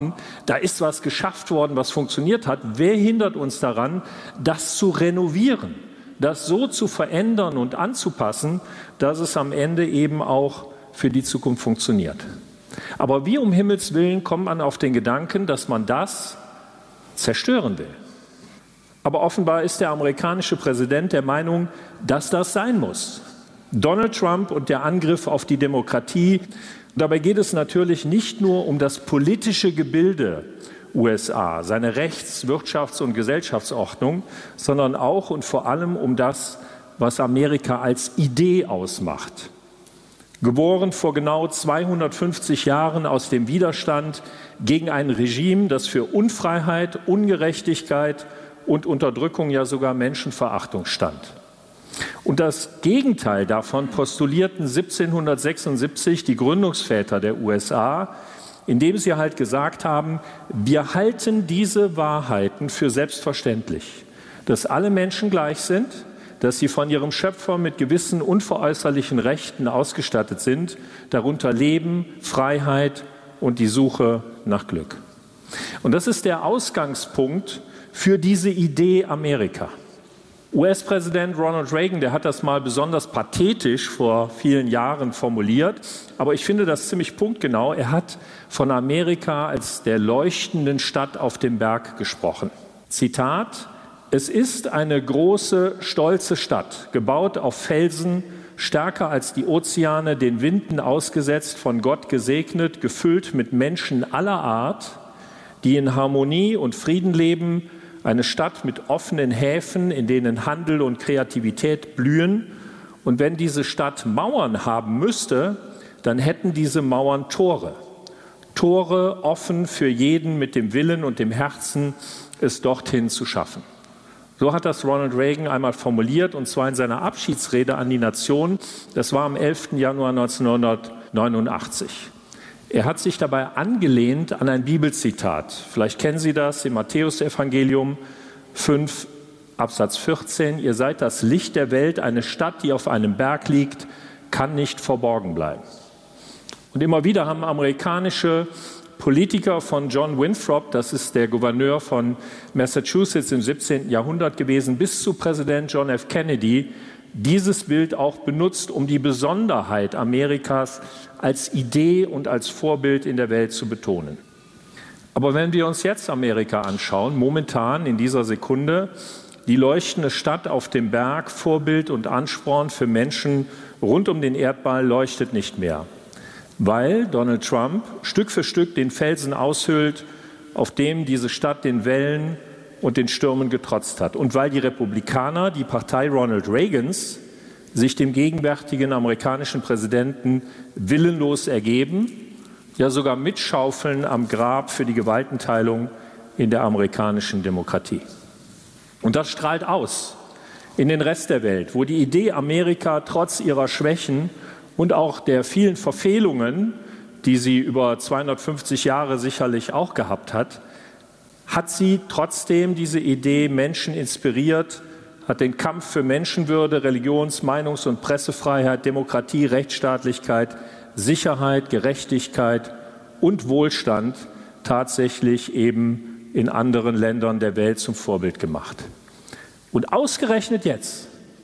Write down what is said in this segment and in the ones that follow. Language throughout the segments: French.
haben, da ist was geschafft worden, was funktioniert hat. Wer hindert uns daran, das zu renovieren, das so zu verändern und anzupassen, dass es am Ende eben auch für die Zukunft funktioniert? Aber wie um Himmels Willen kommt man auf den Gedanken, dass man das zerstören will? Aber offenbar ist der amerikanische Präsident der Meinung, dass das sein muss. Donald Trump und der Angriff auf die Demokratie. Dabei geht es natürlich nicht nur um das politische Gebilde USA, seine Rechts-, Wirtschafts- und Gesellschaftsordnung, sondern auch und vor allem um das, was Amerika als Idee ausmacht. Geboren vor genau 250 Jahren aus dem Widerstand gegen ein Regime, das für Unfreiheit, Ungerechtigkeit und Unterdrückung, ja sogar Menschenverachtung stand. Und das Gegenteil davon postulierten 1776 die Gründungsväter der USA, indem sie halt gesagt haben, wir halten diese Wahrheiten für selbstverständlich, dass alle Menschen gleich sind, dass sie von ihrem Schöpfer mit gewissen unveräußerlichen Rechten ausgestattet sind, darunter Leben, Freiheit und die Suche nach Glück. Und das ist der Ausgangspunkt für diese Idee Amerika. US-Präsident Ronald Reagan, der hat das mal besonders pathetisch vor vielen Jahren formuliert, aber ich finde das ziemlich punktgenau. Er hat von Amerika als der leuchtenden Stadt auf dem Berg gesprochen. Zitat: Es ist eine große, stolze Stadt, gebaut auf Felsen, stärker als die Ozeane, den Winden ausgesetzt, von Gott gesegnet, gefüllt mit Menschen aller Art, die in Harmonie und Frieden leben, eine Stadt mit offenen Häfen, in denen Handel und Kreativität blühen. Und wenn diese Stadt Mauern haben müsste, dann hätten diese Mauern Tore. Tore offen für jeden mit dem Willen und dem Herzen, es dorthin zu schaffen. So hat das Ronald Reagan einmal formuliert, und zwar in seiner Abschiedsrede an die Nation. Das war am 11. Januar 1989. Er hat sich dabei angelehnt an ein Bibelzitat. Vielleicht kennen Sie das im Matthäusevangelium 5, Absatz 14. Ihr seid das Licht der Welt, eine Stadt, die auf einem Berg liegt, kann nicht verborgen bleiben. Und immer wieder haben amerikanische Politiker von John Winthrop, das ist der Gouverneur von Massachusetts im 17. Jahrhundert gewesen, bis zu Präsident John F. Kennedy, dieses Bild auch benutzt, um die Besonderheit Amerikas als Idee und als Vorbild in der Welt zu betonen. Aber wenn wir uns jetzt Amerika anschauen, momentan in dieser Sekunde, die leuchtende Stadt auf dem Berg, Vorbild und Ansporn für Menschen rund um den Erdball, leuchtet nicht mehr, weil Donald Trump Stück für Stück den Felsen aushöhlt, auf dem diese Stadt den Wellen und den Stürmen getrotzt hat. Und weil die Republikaner, die Partei Ronald Reagans, sich dem gegenwärtigen amerikanischen Präsidenten willenlos ergeben, ja sogar mitschaufeln am Grab für die Gewaltenteilung in der amerikanischen Demokratie. Und das strahlt aus in den Rest der Welt, wo die Idee Amerika trotz ihrer Schwächen und auch der vielen Verfehlungen, die sie über 250 Jahre sicherlich auch gehabt hat, hat sie trotzdem diese Idee Menschen inspiriert, hat den Kampf für Menschenwürde, Religions-, Meinungs- und Pressefreiheit, Demokratie, Rechtsstaatlichkeit, Sicherheit, Gerechtigkeit und Wohlstand tatsächlich eben in anderen Ländern der Welt zum Vorbild gemacht. Und ausgerechnet jetzt,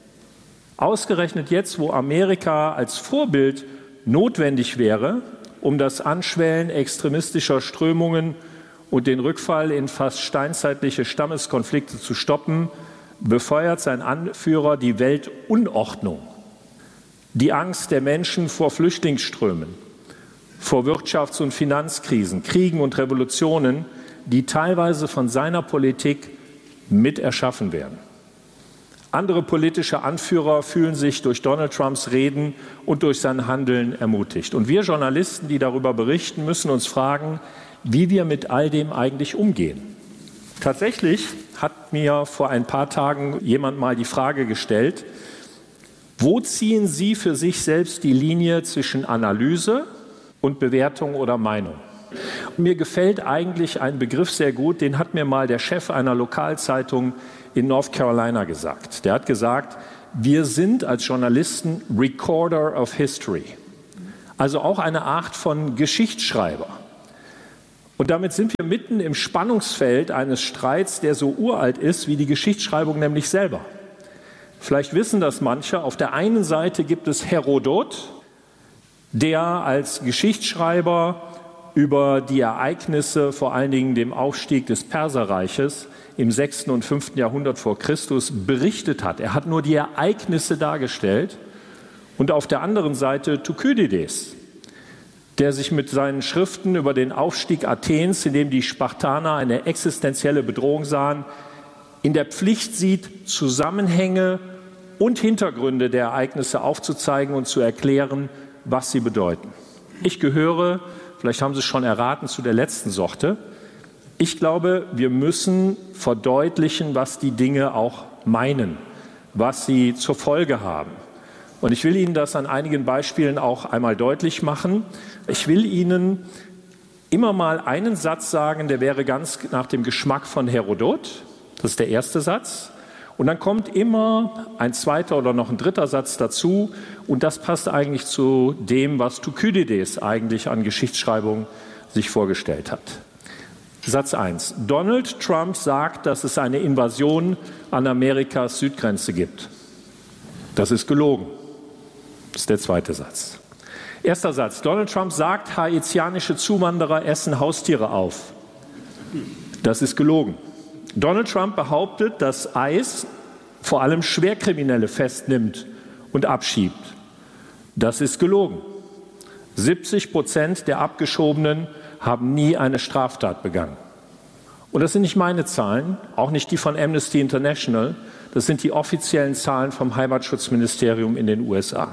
wo Amerika als Vorbild notwendig wäre, um das Anschwellen extremistischer Strömungen und den Rückfall in fast steinzeitliche Stammeskonflikte zu stoppen, befeuert sein Anführer die Weltunordnung, die Angst der Menschen vor Flüchtlingsströmen, vor Wirtschafts- und Finanzkrisen, Kriegen und Revolutionen, die teilweise von seiner Politik mit erschaffen werden. Andere politische Anführer fühlen sich durch Donald Trumps Reden und durch sein Handeln ermutigt. Und wir Journalisten, die darüber berichten, müssen uns fragen, wie wir mit all dem eigentlich umgehen. Tatsächlich hat mir vor ein paar Tagen jemand mal die Frage gestellt, wo ziehen Sie für sich selbst die Linie zwischen Analyse und Bewertung oder Meinung? Und mir gefällt eigentlich ein Begriff sehr gut, den hat mir mal der Chef einer Lokalzeitung in North Carolina gesagt. Der hat gesagt, wir sind als Journalisten Recorder of History, also auch eine Art von Geschichtsschreiber. Und damit sind wir mitten im Spannungsfeld eines Streits, der so uralt ist wie die Geschichtsschreibung nämlich selber. Vielleicht wissen das manche. Auf der einen Seite gibt es Herodot, der als Geschichtsschreiber über die Ereignisse, vor allen Dingen dem Aufstieg des Perserreiches im 6. und 5. Jahrhundert vor Christus berichtet hat. Er hat nur die Ereignisse dargestellt. Und auf der anderen Seite Thukydides, der sich mit seinen Schriften über den Aufstieg Athens, in dem die Spartaner eine existenzielle Bedrohung sahen, in der Pflicht sieht, Zusammenhänge und Hintergründe der Ereignisse aufzuzeigen und zu erklären, was sie bedeuten. Ich gehöre, vielleicht haben Sie es schon erraten, zu der letzten Sorte. Ich glaube, wir müssen verdeutlichen, was die Dinge auch meinen, was sie zur Folge haben. Und ich will Ihnen das an einigen Beispielen auch einmal deutlich machen. Ich will Ihnen immer mal einen Satz sagen, der wäre ganz nach dem Geschmack von Herodot. Das ist der erste Satz. Und dann kommt immer ein zweiter oder noch ein dritter Satz dazu. Und das passt eigentlich zu dem, was Thukydides eigentlich an Geschichtsschreibung sich vorgestellt hat. Satz 1. Donald Trump sagt, dass es eine Invasion an Amerikas Südgrenze gibt. Das ist gelogen. Das ist der zweite Satz. Erster Satz. Donald Trump sagt, haitianische Zuwanderer essen Haustiere auf. Das ist gelogen. Donald Trump behauptet, dass ICE vor allem Schwerkriminelle festnimmt und abschiebt. Das ist gelogen. 70% der Abgeschobenen haben nie eine Straftat begangen. Und das sind nicht meine Zahlen, auch nicht die von Amnesty International. Das sind die offiziellen Zahlen vom Heimatschutzministerium in den USA.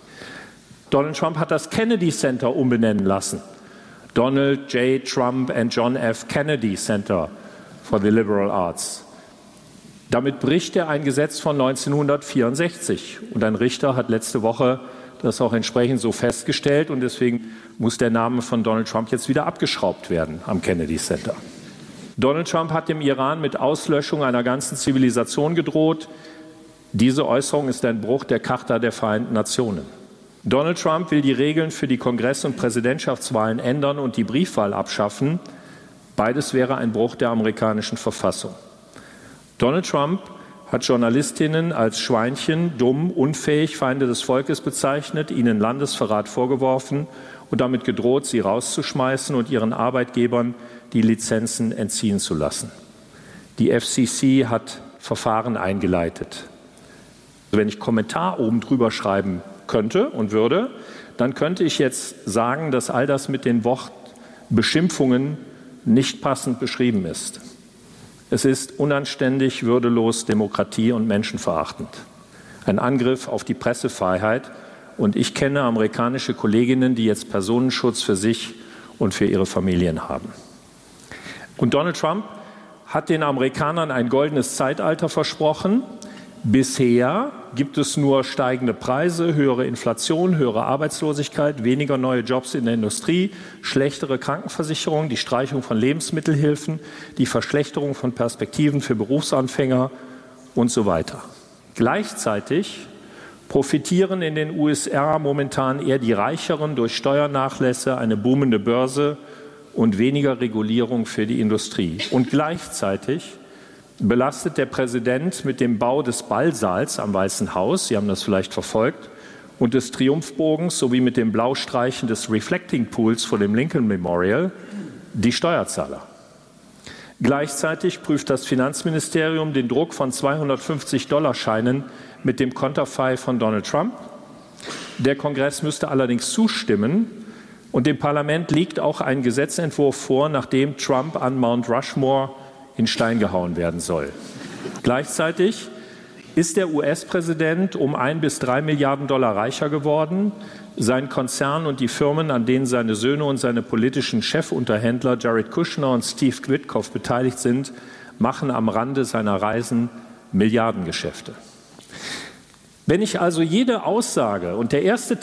Donald Trump hat das Kennedy Center umbenennen lassen. Donald J. Trump and John F. Kennedy Center for the Liberal Arts. Damit bricht er ein Gesetz von 1964. Und ein Richter hat letzte Woche das auch entsprechend so festgestellt. Und deswegen muss der Name von Donald Trump jetzt wieder abgeschraubt werden am Kennedy Center. Donald Trump hat dem Iran mit Auslöschung einer ganzen Zivilisation gedroht. Diese Äußerung ist ein Bruch der Charta der Vereinten Nationen. Donald Trump will die Regeln für die Kongress- und Präsidentschaftswahlen ändern und die Briefwahl abschaffen. Beides wäre ein Bruch der amerikanischen Verfassung. Donald Trump hat Journalistinnen als Schweinchen, dumm, unfähig, Feinde des Volkes bezeichnet, ihnen Landesverrat vorgeworfen und damit gedroht, sie rauszuschmeißen und ihren Arbeitgebern die Lizenzen entziehen zu lassen. Die FCC hat Verfahren eingeleitet. Wenn ich Kommentar oben drüber schreiben könnte und würde, dann könnte ich jetzt sagen, dass all das mit den Wortbeschimpfungen nicht passend beschrieben ist. Es ist unanständig, würdelos, demokratie- und menschenverachtend. Ein Angriff auf die Pressefreiheit. Und ich kenne amerikanische Kolleginnen, die jetzt Personenschutz für sich und für ihre Familien haben. Und Donald Trump hat den Amerikanern ein goldenes Zeitalter versprochen. Bisher gibt es nur steigende Preise, höhere Inflation, höhere Arbeitslosigkeit, weniger neue Jobs in der Industrie, schlechtere Krankenversicherung, die Streichung von Lebensmittelhilfen, die Verschlechterung von Perspektiven für Berufsanfänger und so weiter. Gleichzeitig profitieren in den USA momentan eher die Reicheren durch Steuernachlässe, eine boomende Börse und weniger Regulierung für die Industrie. Und gleichzeitig belastet der Präsident mit dem Bau des Ballsaals am Weißen Haus, Sie haben das vielleicht verfolgt, und des Triumphbogens sowie mit dem Blaustreichen des Reflecting Pools vor dem Lincoln Memorial die Steuerzahler. Gleichzeitig prüft das Finanzministerium den Druck von $250-Scheinen mit dem Konterfei von Donald Trump. Der Kongress müsste allerdings zustimmen. Und dem Parlament liegt auch ein Gesetzentwurf vor, nachdem Trump an Mount Rushmore in Stein gehauen werden soll. Gleichzeitig ist der US-Präsident um 1 bis 3 Milliarden $ reicher geworden. Sein Konzern und die Firmen, an denen seine Söhne und seine politischen Chefunterhändler Jared Kushner und Steve Witkoff beteiligt sind, machen am Rande seiner Reisen Milliardengeschäfte. Wenn ich also jede Aussage, und der erste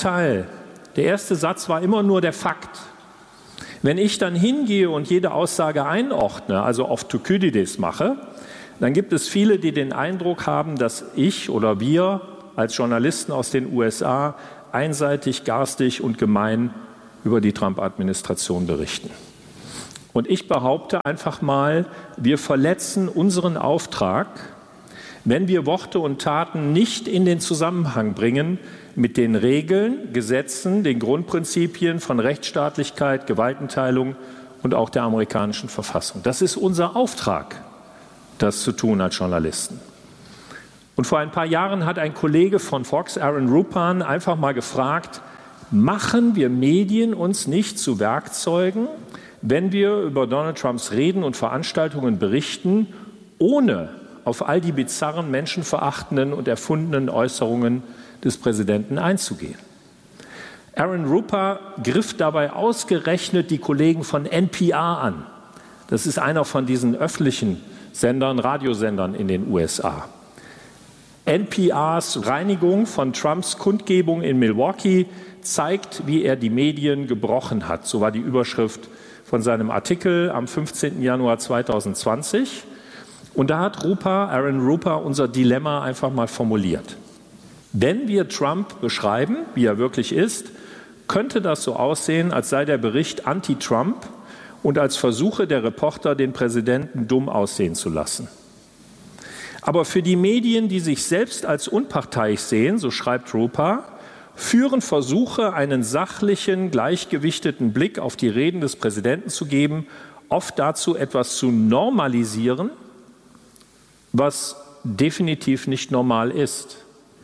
Satz war immer nur der Fakt, wenn ich dann hingehe und jede Aussage einordne, also auf Thukydides mache, dann gibt es viele, die den Eindruck haben, dass ich oder wir als Journalisten aus den USA einseitig, garstig und gemein über die Trump-Administration berichten. Und ich behaupte einfach mal, wir verletzen unseren Auftrag, wenn wir Worte und Taten nicht in den Zusammenhang bringen mit den Regeln, Gesetzen, den Grundprinzipien von Rechtsstaatlichkeit, Gewaltenteilung und auch der amerikanischen Verfassung. Das ist unser Auftrag, das zu tun als Journalisten. Und vor ein paar Jahren hat ein Kollege von Fox, Aaron Rupan, einfach mal gefragt, machen wir Medien uns nicht zu Werkzeugen, wenn wir über Donald Trumps Reden und Veranstaltungen berichten, ohne auf all die bizarren, menschenverachtenden und erfundenen Äußerungen des Präsidenten einzugehen. Aaron Rupan griff dabei ausgerechnet die Kollegen von NPR an. Das ist einer von diesen öffentlichen Sendern, Radiosendern in den USA. NPRs Reinigung von Trumps Kundgebung in Milwaukee zeigt, wie er die Medien gebrochen hat. So war die Überschrift von seinem Artikel am 15. Januar 2020. Und da hat Aaron Rupan unser Dilemma einfach mal formuliert. Wenn wir Trump beschreiben, wie er wirklich ist, könnte das so aussehen, als sei der Bericht anti-Trump und als Versuche der Reporter, den Präsidenten dumm aussehen zu lassen. Aber für die Medien, die sich selbst als unparteiisch sehen, so schreibt Rupan, führen Versuche, einen sachlichen, gleichgewichteten Blick auf die Reden des Präsidenten zu geben, oft dazu, etwas zu normalisieren, was definitiv nicht normal ist.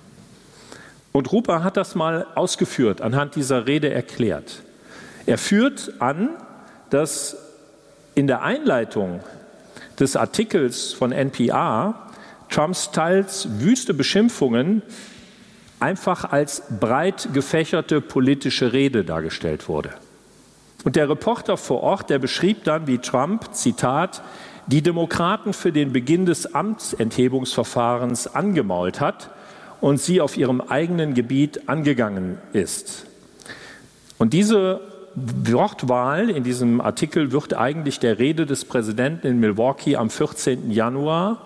Und Rupan hat das mal ausgeführt, anhand dieser Rede erklärt. Er führt an, dass in der Einleitung des Artikels von NPR Trumps teils wüste Beschimpfungen einfach als breit gefächerte politische Rede dargestellt wurde. Und der Reporter vor Ort, der beschrieb dann, wie Trump, Zitat, die Demokraten für den Beginn des Amtsenthebungsverfahrens angemault hat und sie auf ihrem eigenen Gebiet angegangen ist. Und diese Wortwahl in diesem Artikel wird eigentlich der Rede des Präsidenten in Milwaukee am 14. Januar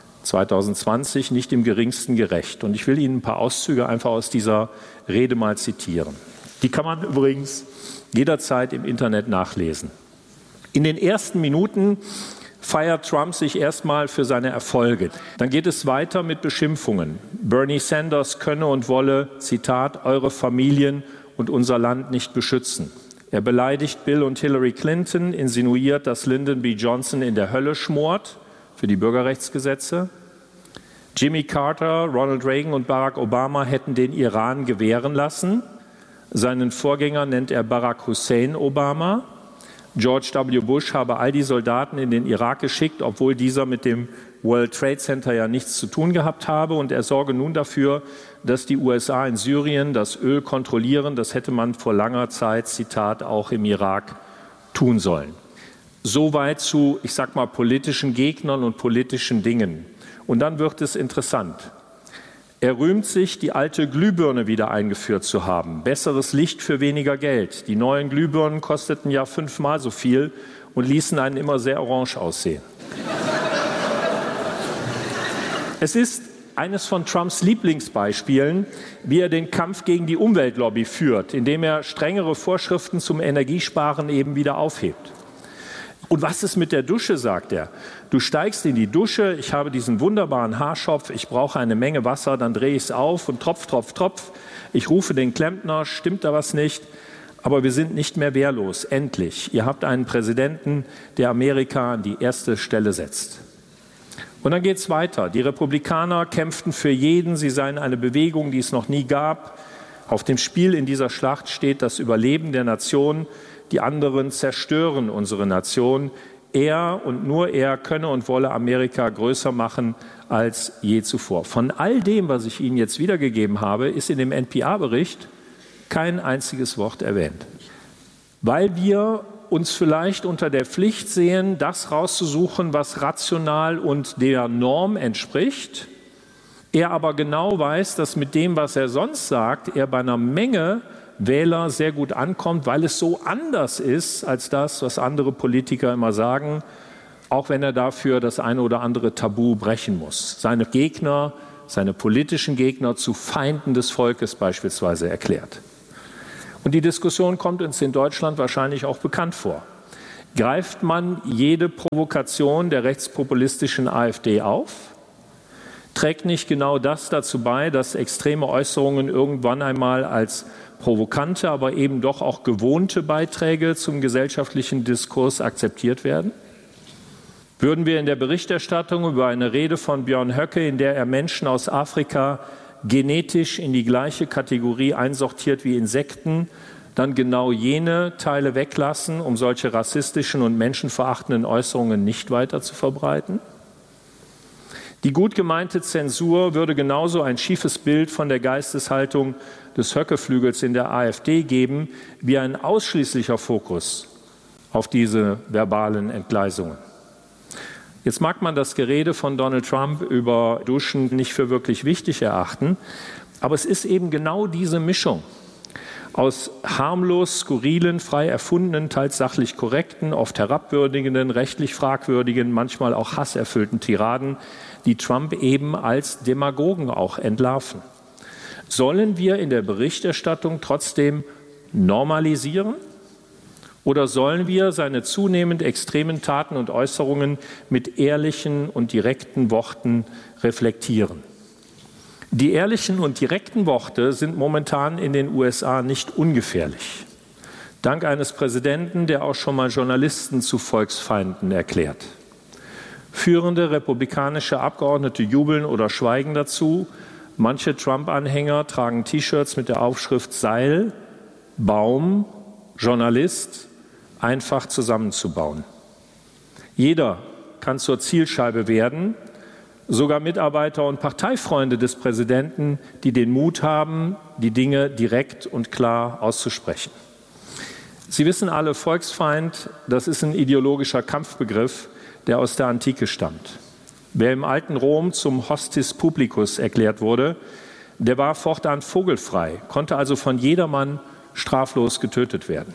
2020 nicht im geringsten gerecht. Und ich will Ihnen ein paar Auszüge einfach aus dieser Rede mal zitieren. Die kann man übrigens jederzeit im Internet nachlesen. In den ersten Minuten feiert Trump sich erstmal für seine Erfolge. Dann geht es weiter mit Beschimpfungen. Bernie Sanders könne und wolle, Zitat, eure Familien und unser Land nicht beschützen. Er beleidigt Bill und Hillary Clinton, insinuiert, dass Lyndon B. Johnson in der Hölle schmort für die Bürgerrechtsgesetze. Jimmy Carter, Ronald Reagan und Barack Obama hätten den Iran gewähren lassen. Seinen Vorgänger nennt er Barack Hussein Obama. George W. Bush habe all die Soldaten in den Irak geschickt, obwohl dieser mit dem World Trade Center ja nichts zu tun gehabt habe. Und er sorge nun dafür, dass die USA in Syrien das Öl kontrollieren. Das hätte man vor langer Zeit, Zitat, auch im Irak tun sollen. Soweit zu, ich sag mal, politischen Gegnern und politischen Dingen. Und dann wird es interessant. Er rühmt sich, die alte Glühbirne wieder eingeführt zu haben. Besseres Licht für weniger Geld. Die neuen Glühbirnen kosteten ja 5-mal so viel und ließen einen immer sehr orange aussehen. Es ist eines von Trumps Lieblingsbeispielen, wie er den Kampf gegen die Umweltlobby führt, indem er strengere Vorschriften zum Energiesparen eben wieder aufhebt. Und was ist mit der Dusche, sagt er. Du steigst in die Dusche, ich habe diesen wunderbaren Haarschopf, ich brauche eine Menge Wasser, dann drehe ich es auf und tropf, tropf, tropf. Ich rufe den Klempner, stimmt da was nicht? Aber wir sind nicht mehr wehrlos, endlich. Ihr habt einen Präsidenten, der Amerika an die erste Stelle setzt. Und dann geht es weiter. Die Republikaner kämpften für jeden, sie seien eine Bewegung, die es noch nie gab. Auf dem Spiel in dieser Schlacht steht das Überleben der Nation. Die anderen zerstören unsere Nation. Er und nur er könne und wolle Amerika größer machen als je zuvor. Von all dem, was ich Ihnen jetzt wiedergegeben habe, ist in dem NPR-Bericht kein einziges Wort erwähnt. Weil wir uns vielleicht unter der Pflicht sehen, das rauszusuchen, was rational und der Norm entspricht. Er aber genau weiß, dass mit dem, was er sonst sagt, er bei einer Menge Wähler sehr gut ankommt, weil es so anders ist als das, was andere Politiker immer sagen, auch wenn er dafür das eine oder andere Tabu brechen muss. Seine Gegner, seine politischen Gegner zu Feinden des Volkes beispielsweise erklärt. Und die Diskussion kommt uns in Deutschland wahrscheinlich auch bekannt vor. Greift man jede Provokation der rechtspopulistischen AfD auf? Trägt nicht genau das dazu bei, dass extreme Äußerungen irgendwann einmal als provokante, aber eben doch auch gewohnte Beiträge zum gesellschaftlichen Diskurs akzeptiert werden? Würden wir in der Berichterstattung über eine Rede von Björn Höcke, in der er Menschen aus Afrika genetisch in die gleiche Kategorie einsortiert wie Insekten, dann genau jene Teile weglassen, um solche rassistischen und menschenverachtenden Äußerungen nicht weiter zu verbreiten? Die gut gemeinte Zensur würde genauso ein schiefes Bild von der Geisteshaltung des Höcke-Flügels in der AfD geben, wie ein ausschließlicher Fokus auf diese verbalen Entgleisungen. Jetzt mag man das Gerede von Donald Trump über Duschen nicht für wirklich wichtig erachten, aber es ist eben genau diese Mischung aus harmlos, skurrilen, frei erfundenen, teils sachlich korrekten, oft herabwürdigenden, rechtlich fragwürdigen, manchmal auch hasserfüllten Tiraden, die Trump eben als Demagogen auch entlarven. Sollen wir in der Berichterstattung trotzdem normalisieren? Oder sollen wir seine zunehmend extremen Taten und Äußerungen mit ehrlichen und direkten Worten reflektieren? Die ehrlichen und direkten Worte sind momentan in den USA nicht ungefährlich. Dank eines Präsidenten, der auch schon mal Journalisten zu Volksfeinden erklärt. Führende republikanische Abgeordnete jubeln oder schweigen dazu. Manche Trump-Anhänger tragen T-Shirts mit der Aufschrift Seil, Baum, Journalist, einfach zusammenzubauen. Jeder kann zur Zielscheibe werden, sogar Mitarbeiter und Parteifreunde des Präsidenten, die den Mut haben, die Dinge direkt und klar auszusprechen. Sie wissen alle, Volksfeind, das ist ein ideologischer Kampfbegriff, der aus der Antike stammt. Wer im alten Rom zum Hostis Publicus erklärt wurde, der war fortan vogelfrei, konnte also von jedermann straflos getötet werden.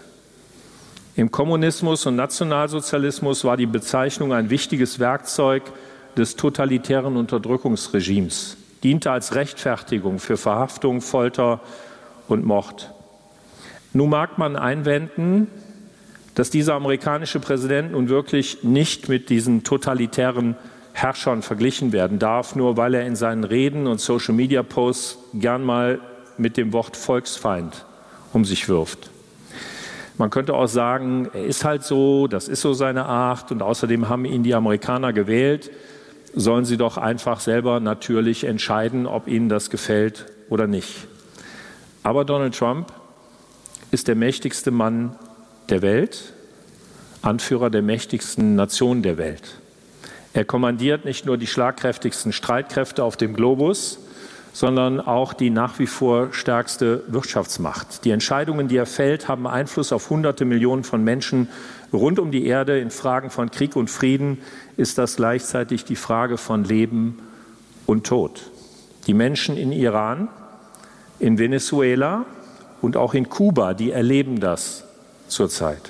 Im Kommunismus und Nationalsozialismus war die Bezeichnung ein wichtiges Werkzeug des totalitären Unterdrückungsregimes, diente als Rechtfertigung für Verhaftung, Folter und Mord. Nun mag man einwenden, dass dieser amerikanische Präsident nun wirklich nicht mit diesen totalitären Herrschern verglichen werden darf, nur weil er in seinen Reden und Social-Media-Posts gern mal mit dem Wort Volksfeind um sich wirft. Man könnte auch sagen, er ist halt so, das ist so seine Art und außerdem haben ihn die Amerikaner gewählt, sollen sie doch einfach selber natürlich entscheiden, ob ihnen das gefällt oder nicht. Aber Donald Trump ist der mächtigste Mann der Welt, Anführer der mächtigsten Nation der Welt. Er kommandiert nicht nur die schlagkräftigsten Streitkräfte auf dem Globus, sondern auch die nach wie vor stärkste Wirtschaftsmacht. Die Entscheidungen, die er fällt, haben Einfluss auf Hunderte Millionen von Menschen rund um die Erde. In Fragen von Krieg und Frieden ist das gleichzeitig die Frage von Leben und Tod. Die Menschen in Iran, in Venezuela und auch in Kuba, die erleben das zurzeit.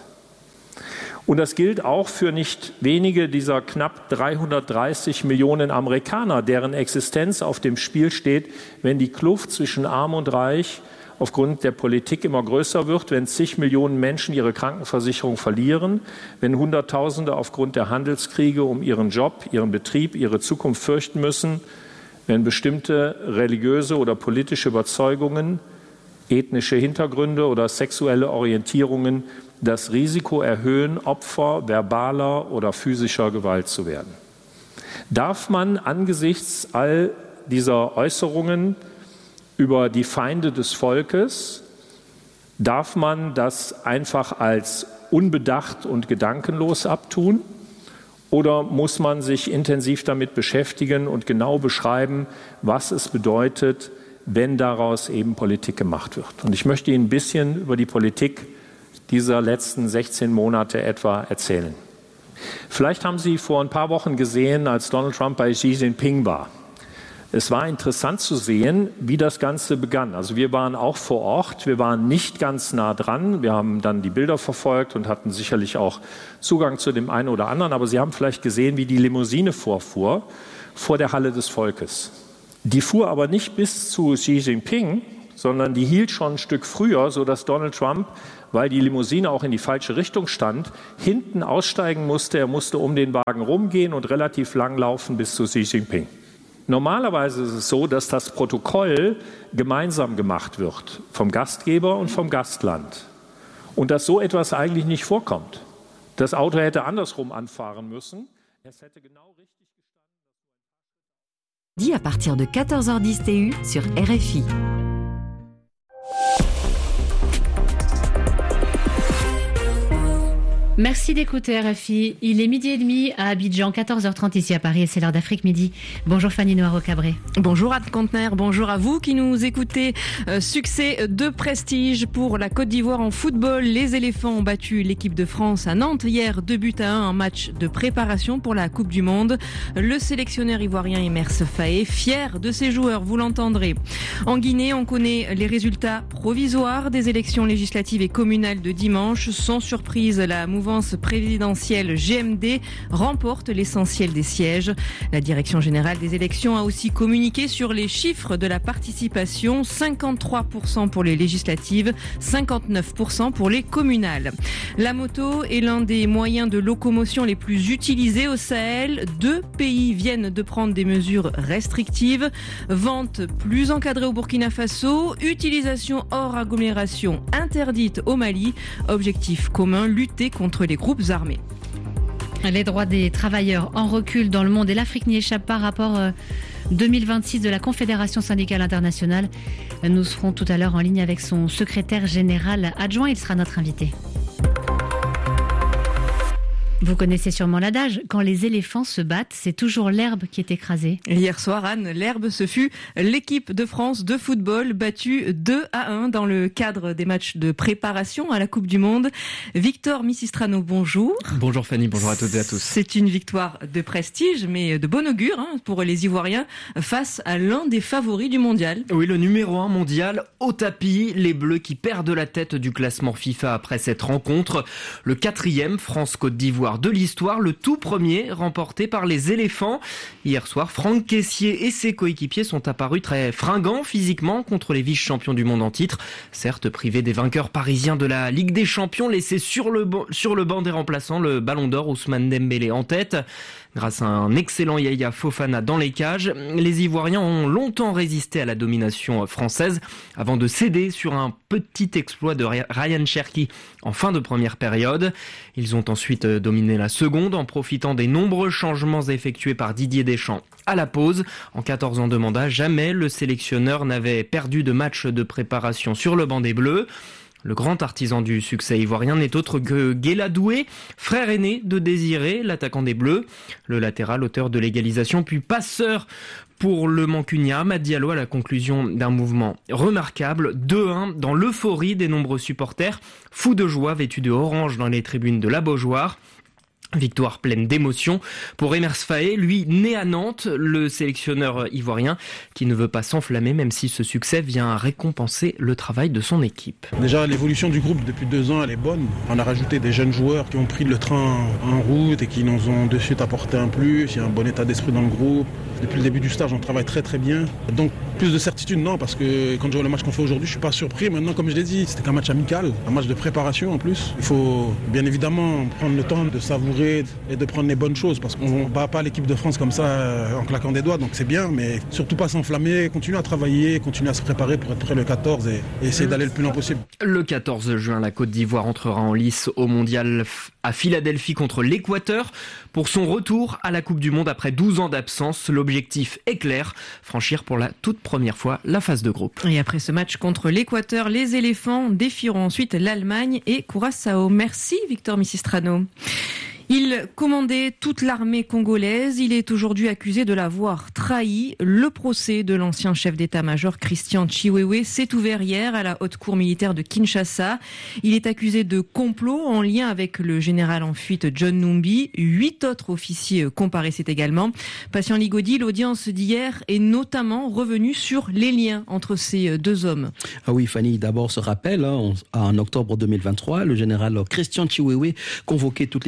Und das gilt auch für nicht wenige dieser knapp 330 Millionen Amerikaner, deren Existenz auf dem Spiel steht, wenn die Kluft zwischen Arm und Reich aufgrund der Politik immer größer wird, wenn zig Millionen Menschen ihre Krankenversicherung verlieren, wenn Hunderttausende aufgrund der Handelskriege um ihren Job, ihren Betrieb, ihre Zukunft fürchten müssen, wenn bestimmte religiöse oder politische Überzeugungen, ethnische Hintergründe oder sexuelle Orientierungen das Risiko erhöhen, Opfer verbaler oder physischer Gewalt zu werden. Darf man angesichts all dieser Äußerungen über die Feinde des Volkes, darf man das einfach als unbedacht und gedankenlos abtun? Oder muss man sich intensiv damit beschäftigen und genau beschreiben, was es bedeutet, wenn daraus eben Politik gemacht wird? Und ich möchte Ihnen ein bisschen über die Politik dieser letzten 16 Monate etwa erzählen. Vielleicht haben Sie vor ein paar Wochen gesehen, als Donald Trump bei Xi Jinping war. Es war interessant zu sehen, wie das Ganze begann. Also wir waren auch vor Ort, wir waren nicht ganz nah dran. Wir haben dann die Bilder verfolgt und hatten sicherlich auch Zugang zu dem einen oder anderen. Aber Sie haben vielleicht gesehen, wie die Limousine vorfuhr vor der Halle des Volkes. Die fuhr aber nicht bis zu Xi Jinping, sondern die hielt schon ein Stück früher, sodass Donald Trump weil die Limousine auch in die falsche Richtung stand, hinten aussteigen musste. Er musste um den Wagen rumgehen und relativ lang laufen bis zu Xi Jinping. Normalerweise ist es so, dass das Protokoll gemeinsam gemacht wird, vom Gastgeber und vom Gastland. Und dass so etwas eigentlich nicht vorkommt. Das Auto hätte andersrum anfahren müssen. Es hätte genau richtig Dit à partir de 14h10 TU sur RFI. Merci d'écouter RFI. Il est 12h30 à Abidjan, 14h30 ici à Paris et c'est l'heure d'Afrique Midi. Bonjour Fanny Noiro-Cabré. Bonjour Anne Contener, bonjour à vous qui nous écoutez. Succès de prestige pour la Côte d'Ivoire en football. Les éléphants ont battu l'équipe de France à Nantes hier, 2-1, un match de préparation pour la Coupe du Monde. Le sélectionneur ivoirien Emers Faé, fier de ses joueurs, vous l'entendrez. En Guinée, on connaît les résultats provisoires des élections législatives et communales de dimanche. Sans surprise, la mouvance présidentielle GMD remporte l'essentiel des sièges. La Direction générale des élections a aussi communiqué sur les chiffres de la participation, 53% pour les législatives, 59% pour les communales. La moto est l'un des moyens de locomotion les plus utilisés au Sahel. 2 pays viennent de prendre des mesures restrictives. Vente plus encadrée au Burkina Faso, utilisation hors agglomération interdite au Mali. Objectif commun, lutter contre les groupes armés. Les droits des travailleurs en recul dans le monde et l'Afrique n'y échappe pas. Rapport 2026 de la Confédération syndicale internationale. Nous serons tout à l'heure en ligne avec son secrétaire général adjoint. Il sera notre invité. Vous connaissez sûrement l'adage, quand les éléphants se battent, c'est toujours l'herbe qui est écrasée. Hier soir, Anne, l'herbe, ce fut l'équipe de France de football battue 2-1 dans le cadre des matchs de préparation à la Coupe du Monde. Victor Misistrano, bonjour. Bonjour Fanny, bonjour à toutes et à tous. C'est une victoire de prestige, mais de bon augure pour les Ivoiriens face à l'un des favoris du mondial. Oui, le numéro 1 mondial au tapis, les Bleus qui perdent la tête du classement FIFA après cette rencontre. Le 4e, France-Côte d'Ivoire de l'histoire, le tout premier remporté par les éléphants. Hier soir, Franck Kessié et ses coéquipiers sont apparus très fringants physiquement contre les vice-champions du monde en titre. Certes, privés des vainqueurs parisiens de la Ligue des Champions, laissés sur le banc des remplaçants, le Ballon d'Or Ousmane Dembélé en tête. Grâce à un excellent Yaya Fofana dans les cages, les Ivoiriens ont longtemps résisté à la domination française avant de céder sur un petit exploit de Ryan Cherki en fin de première période. Ils ont ensuite dominé la seconde en profitant des nombreux changements effectués par Didier Deschamps à la pause. En 14 ans de mandat, jamais le sélectionneur n'avait perdu de match de préparation sur le banc des Bleus. Le grand artisan du succès ivoirien n'est autre que Guéla Doué, frère aîné de Désiré, l'attaquant des Bleus. Le latéral, auteur de l'égalisation, puis passeur pour le Mancunien Amad Diallo à la conclusion d'un mouvement remarquable. 2-1 dans l'euphorie des nombreux supporters, fous de joie vêtus de orange dans les tribunes de la Beaujoire. Victoire pleine d'émotion pour Emers Faé, lui né à Nantes, le sélectionneur ivoirien qui ne veut pas s'enflammer même si ce succès vient récompenser le travail de son équipe. Déjà l'évolution du groupe depuis 2 ans elle est bonne. On a rajouté des jeunes joueurs qui ont pris le train en route et qui nous ont de suite apporté un plus. Il y a un bon état d'esprit dans le groupe. Depuis le début du stage on travaille très très bien. Donc plus de certitude non parce que quand je vois le match qu'on fait aujourd'hui je suis pas surpris. Maintenant comme je l'ai dit c'était qu'un match amical, un match de préparation en plus. Il faut bien évidemment prendre le temps de savourer et de prendre les bonnes choses parce qu'on ne bat pas l'équipe de France comme ça en claquant des doigts donc c'est bien mais surtout pas s'enflammer, continuer à travailler, continuer à se préparer pour être prêt le 14 et essayer d'aller le plus loin possible. Le 14 juin, la Côte d'Ivoire entrera en lice au mondial à Philadelphie contre l'Équateur pour son retour à la Coupe du Monde après 12 ans d'absence. L'objectif est clair, franchir pour la toute première fois la phase de groupe. Et après ce match contre l'Équateur, les éléphants défieront ensuite l'Allemagne et Curaçao. Merci Victor Misistrano. Il commandait toute l'armée congolaise. Il est aujourd'hui accusé de l'avoir trahi. Le procès de l'ancien chef d'état-major Christian Chiwewe s'est ouvert hier à la haute cour militaire de Kinshasa. Il est accusé de complot en lien avec le général en fuite John Numbi. 8 autres officiers comparaissaient également. Patient Ligodi, l'audience d'hier est notamment revenue sur les liens entre ces 2 hommes. Ah oui, Fanny, d'abord ce rappel, en octobre 2023, le général Christian Chiwewe convoquait toutes les unités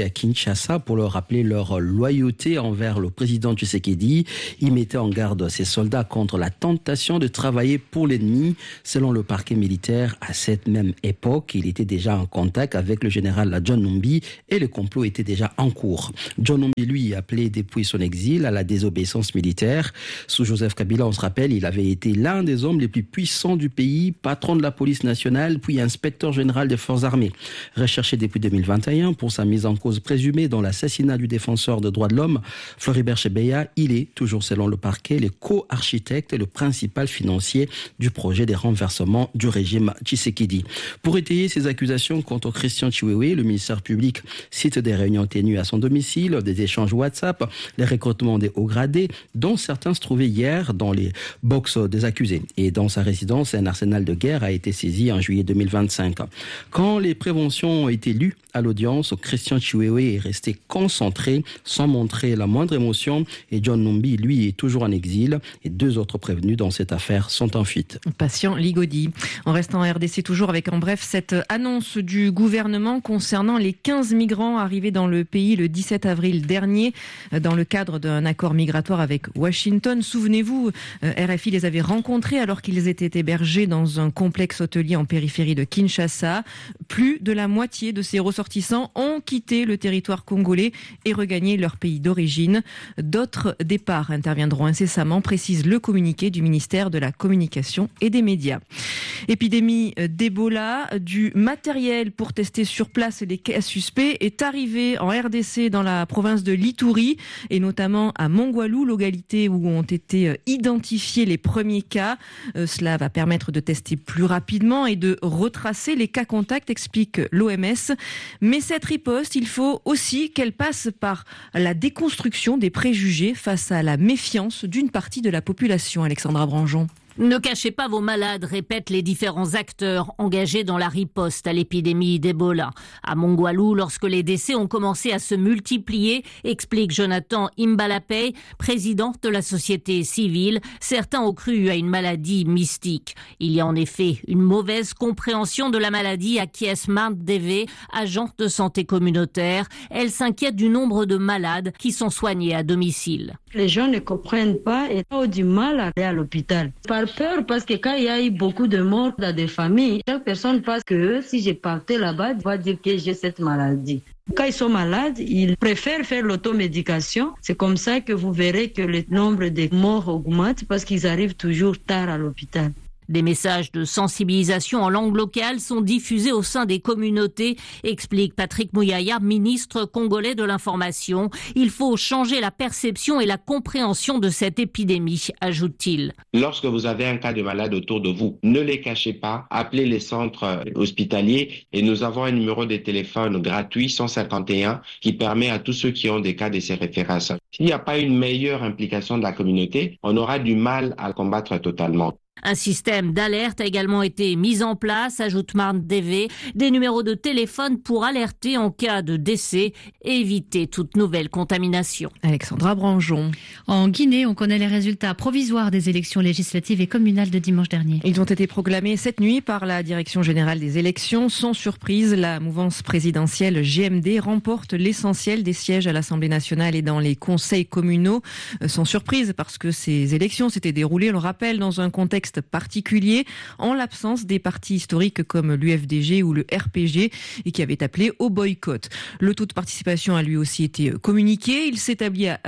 à Kinshasa pour leur rappeler leur loyauté envers le président Tshisekedi. Ils mettaient en garde ses soldats contre la tentation de travailler pour l'ennemi. Selon le parquet militaire, à cette même époque, il était déjà en contact avec le général John Numbi et le complot était déjà en cours. John Numbi, lui, appelé depuis son exil à la désobéissance militaire. Sous Joseph Kabila, on se rappelle, il avait été l'un des hommes les plus puissants du pays, patron de la police nationale, puis inspecteur général des forces armées. Recherché depuis 2021 pour sa mise en cause présumée dans l'assassinat du défenseur des droits de l'homme, Floribert Chebeya, il est, toujours selon le parquet, le co-architecte et le principal financier du projet des renversements du régime Tshisekedi. Pour étayer ces accusations contre Christian Chiwewe, le ministère public cite des réunions tenues à son domicile, des échanges WhatsApp, les recrutements des hauts gradés, dont certains se trouvaient hier dans les box des accusés. Et dans sa résidence, un arsenal de guerre a été saisi en juillet 2025. Quand les préventions ont été lues à l'audience, Christian Chiwewe est resté concentré, sans montrer la moindre émotion, et John Numbi, lui, est toujours en exil, et 2 autres prévenus dans cette affaire sont en fuite. Patient Ligodi. On reste en RDC toujours avec en bref cette annonce du gouvernement concernant les 15 migrants arrivés dans le pays le 17 avril dernier dans le cadre d'un accord migratoire avec Washington. Souvenez-vous, RFI les avait rencontrés alors qu'ils étaient hébergés dans un complexe hôtelier en périphérie de Kinshasa. Plus de la moitié de ces ressortissants ont quitté le territoire congolais et regagné leur pays d'origine. D'autres départs interviendront incessamment, précise le communiqué du ministère de la Communication et des Médias. Épidémie d'Ebola, du matériel pour tester sur place les cas suspects est arrivé en RDC dans la province de l'Ituri et notamment à Mongwalu, localité où ont été identifiés les premiers cas. Cela va permettre de tester plus rapidement et de retracer les cas contacts, explique l'OMS. Mais cette riposte, il faut aussi qu'elle passe par la déconstruction des préjugés face à la méfiance d'une partie de la population. Alexandra Branjon. Ne cachez pas vos malades, répètent les différents acteurs engagés dans la riposte à l'épidémie d'Ebola. À Mongwalu, lorsque les décès ont commencé à se multiplier, explique Jonathan Imbalapay, président de la société civile, certains ont cru à une maladie mystique. Il y a en effet une mauvaise compréhension de la maladie, acquiesce Marthe Deve, agente de santé communautaire. Elle s'inquiète du nombre de malades qui sont soignés à domicile. Les gens ne comprennent pas et ont du mal à aller à l'hôpital. Par peur, parce que quand il y a eu beaucoup de morts dans des familles, chaque personne pense que si je partais là-bas, je vais dire que j'ai cette maladie. Quand ils sont malades, ils préfèrent faire l'automédication. C'est comme ça que vous verrez que le nombre de morts augmente parce qu'ils arrivent toujours tard à l'hôpital. Des messages de sensibilisation en langue locale sont diffusés au sein des communautés, explique Patrick Mouyaya, ministre congolais de l'information. Il faut changer la perception et la compréhension de cette épidémie, ajoute-t-il. Lorsque vous avez un cas de malade autour de vous, ne les cachez pas, appelez les centres hospitaliers et nous avons un numéro de téléphone gratuit 151 qui permet à tous ceux qui ont des cas de ces références. S'il n'y a pas une meilleure implication de la communauté, on aura du mal à combattre totalement. Un système d'alerte a également été mis en place, ajoute Marthe Deve, des numéros de téléphone pour alerter en cas de décès et éviter toute nouvelle contamination. Alexandra Branjon. En Guinée, on connaît les résultats provisoires des élections législatives et communales de dimanche dernier. Ils ont été proclamés cette nuit par la Direction générale des élections. Sans surprise, la mouvance présidentielle GMD remporte l'essentiel des sièges à l'Assemblée nationale et dans les conseils communaux. Sans surprise, parce que ces élections s'étaient déroulées, on le rappelle, dans un contexte particulier, en l'absence des partis historiques comme l'UFDG ou le RPG et qui avaient appelé au boycott. Le taux de participation a lui aussi été communiqué. Il s'établit à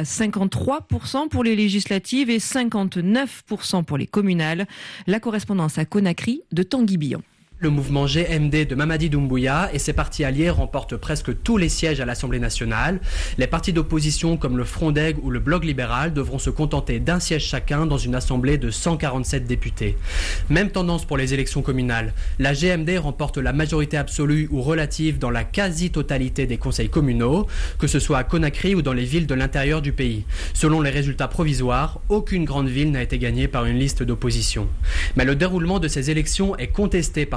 53% pour les législatives et 59% pour les communales. La correspondance à Conakry de Tanguy Billon. Le mouvement GMD de Mamadi Doumbouya et ses partis alliés remportent presque tous les sièges à l'Assemblée nationale. Les partis d'opposition comme le Front d'Aigle ou le Bloc libéral devront se contenter d'un siège chacun dans une assemblée de 147 députés. Même tendance pour les élections communales. La GMD remporte la majorité absolue ou relative dans la quasi-totalité des conseils communaux, que ce soit à Conakry ou dans les villes de l'intérieur du pays. Selon les résultats provisoires, aucune grande ville n'a été gagnée par une liste d'opposition. Mais le déroulement de ces élections est contesté par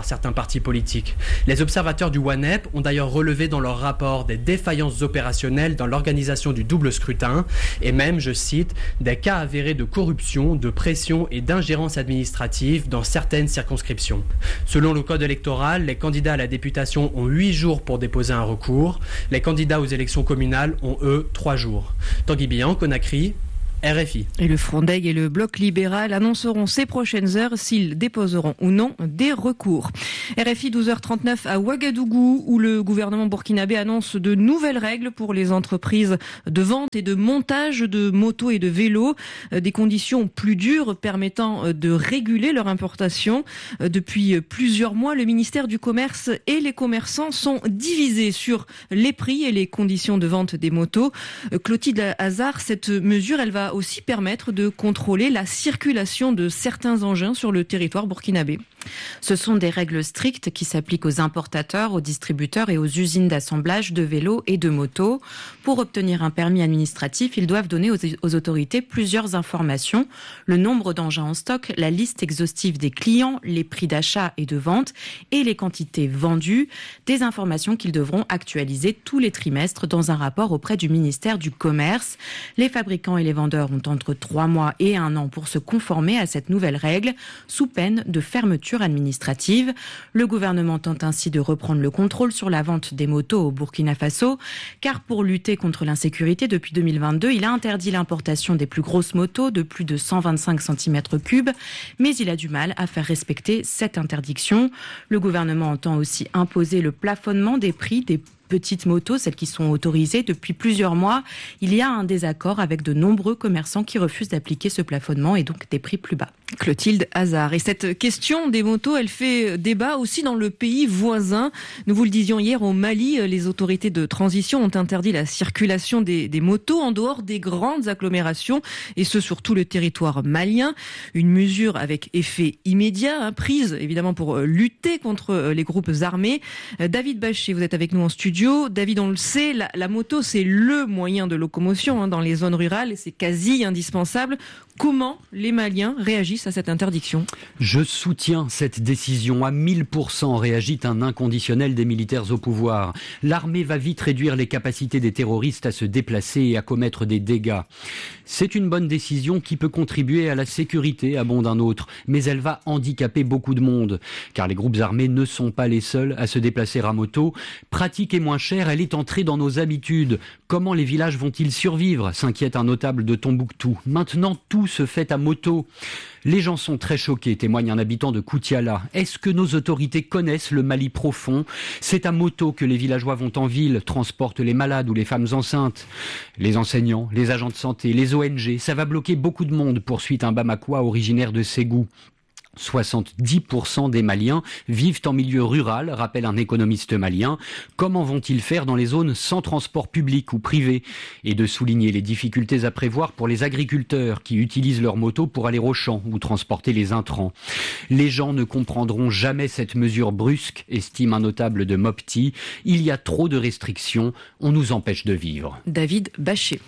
certains partis politiques. Les observateurs du WANEP ont d'ailleurs relevé dans leur rapport des défaillances opérationnelles dans l'organisation du double scrutin et même, je cite, des cas avérés de corruption, de pression et d'ingérence administrative dans certaines circonscriptions. Selon le code électoral, les candidats à la députation ont 8 jours pour déposer un recours. Les candidats aux élections communales ont, eux, 3 jours. Tanguy Bihan, Conakry, RFI. Et le Frondeg et le Bloc libéral annonceront ces prochaines heures s'ils déposeront ou non des recours. RFI 12h39 à Ouagadougou, où le gouvernement burkinabé annonce de nouvelles règles pour les entreprises de vente et de montage de motos et de vélos. Des conditions plus dures permettant de réguler leur importation. Depuis plusieurs mois, le ministère du Commerce et les commerçants sont divisés sur les prix et les conditions de vente des motos. Clotilde Hazard, cette mesure, elle va aussi permettre de contrôler la circulation de certains engins sur le territoire burkinabé. Ce sont des règles strictes qui s'appliquent aux importateurs, aux distributeurs et aux usines d'assemblage de vélos et de motos. Pour obtenir un permis administratif, ils doivent donner aux autorités plusieurs informations: le nombre d'engins en stock, la liste exhaustive des clients, les prix d'achat et de vente et les quantités vendues. Des informations qu'ils devront actualiser tous les trimestres dans un rapport auprès du ministère du Commerce. Les fabricants et les vendeurs ont entre 3 mois et 1 an pour se conformer à cette nouvelle règle, sous peine de fermeture administrative. Le gouvernement tente ainsi de reprendre le contrôle sur la vente des motos au Burkina Faso, car pour lutter contre l'insécurité, depuis 2022, il a interdit l'importation des plus grosses motos de plus de 125 cm3, mais il a du mal à faire respecter cette interdiction. Le gouvernement entend aussi imposer le plafonnement des prix des petites motos, celles qui sont autorisées depuis plusieurs mois. Il y a un désaccord avec de nombreux commerçants qui refusent d'appliquer ce plafonnement et donc des prix plus bas. Clotilde Hazard. Et cette question des motos, elle fait débat aussi dans le pays voisin. Nous vous le disions hier, au Mali, les autorités de transition ont interdit la circulation des motos en dehors des grandes agglomérations, et ce sur tout le territoire malien. Une mesure avec effet immédiat, prise évidemment pour lutter contre les groupes armés. David Bachet, vous êtes avec nous en studio. David, on le sait, la moto, c'est le moyen de locomotion dans les zones rurales et c'est quasi indispensable. Comment les Maliens réagissent à cette interdiction ? Je soutiens cette décision à 1000%, réagit un inconditionnel des militaires au pouvoir. L'armée va vite réduire les capacités des terroristes à se déplacer et à commettre des dégâts. C'est une bonne décision qui peut contribuer à la sécurité, abonde un autre, mais elle va handicaper beaucoup de monde, car les groupes armés ne sont pas les seuls à se déplacer à moto. Pratique et moins chère, elle est entrée dans nos habitudes. Comment les villages vont-ils survivre ? S'inquiète un notable de Tombouctou. Maintenant, tout se fait à moto. Les gens sont très choqués, témoigne un habitant de Koutiala. Est-ce que nos autorités connaissent le Mali profond ? C'est à moto que les villageois vont en ville, transportent les malades ou les femmes enceintes. Les enseignants, les agents de santé, les ONG, ça va bloquer beaucoup de monde, poursuit un Bamakois originaire de Ségou. 70% des Maliens vivent en milieu rural, rappelle un économiste malien. Comment vont-ils faire dans les zones sans transport public ou privé ? Et de souligner les difficultés à prévoir pour les agriculteurs qui utilisent leurs motos pour aller au champ ou transporter les intrants. Les gens ne comprendront jamais cette mesure brusque, estime un notable de Mopti. Il y a trop de restrictions, on nous empêche de vivre. David Bachet.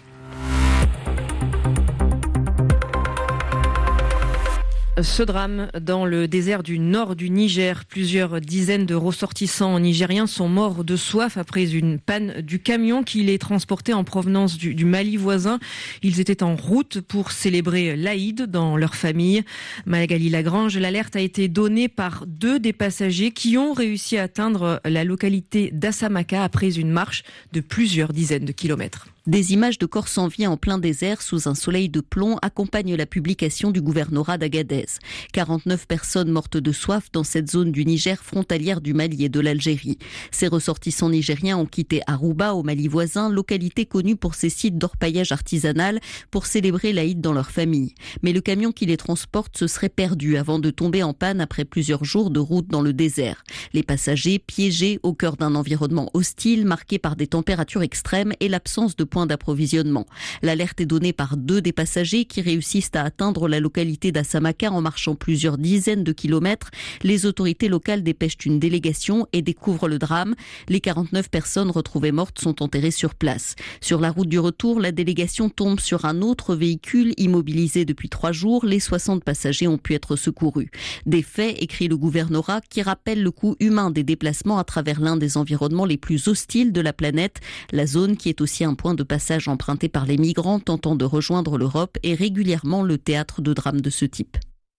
Ce drame dans le désert du nord du Niger. Plusieurs dizaines de ressortissants nigériens sont morts de soif après une panne du camion qui les transportait en provenance du Mali voisin. Ils étaient en route pour célébrer l'Aïd dans leur famille. Magali Lagrange, l'alerte a été donnée par 2 des passagers qui ont réussi à atteindre la localité d'Assamaka après une marche de plusieurs dizaines de kilomètres. Des images de corps sans vie en plein désert sous un soleil de plomb accompagnent la publication du gouvernorat d'Agadez. 49 personnes mortes de soif dans cette zone du Niger frontalière du Mali et de l'Algérie. Ces ressortissants nigériens ont quitté Aruba au Mali voisin, localité connue pour ses sites d'orpaillage artisanal, pour célébrer l'Aïd dans leur famille. Mais le camion qui les transporte se serait perdu avant de tomber en panne après plusieurs jours de route dans le désert. Les passagers piégés au cœur d'un environnement hostile marqué par des températures extrêmes et l'absence de point d'approvisionnement. L'alerte est donnée par 2 des passagers qui réussissent à atteindre la localité d'Assamaka en marchant plusieurs dizaines de kilomètres. Les autorités locales dépêchent une délégation et découvrent le drame. Les 49 personnes retrouvées mortes sont enterrées sur place. Sur la route du retour, la délégation tombe sur un autre véhicule immobilisé depuis 3 jours. Les 60 passagers ont pu être secourus. Des faits, écrit le gouvernorat, qui rappellent le coût humain des déplacements à travers l'un des environnements les plus hostiles de la planète. La zone, qui est aussi un point de passage emprunté par les migrants tentant de rejoindre l'Europe, est régulièrement le théâtre de drames de ce type.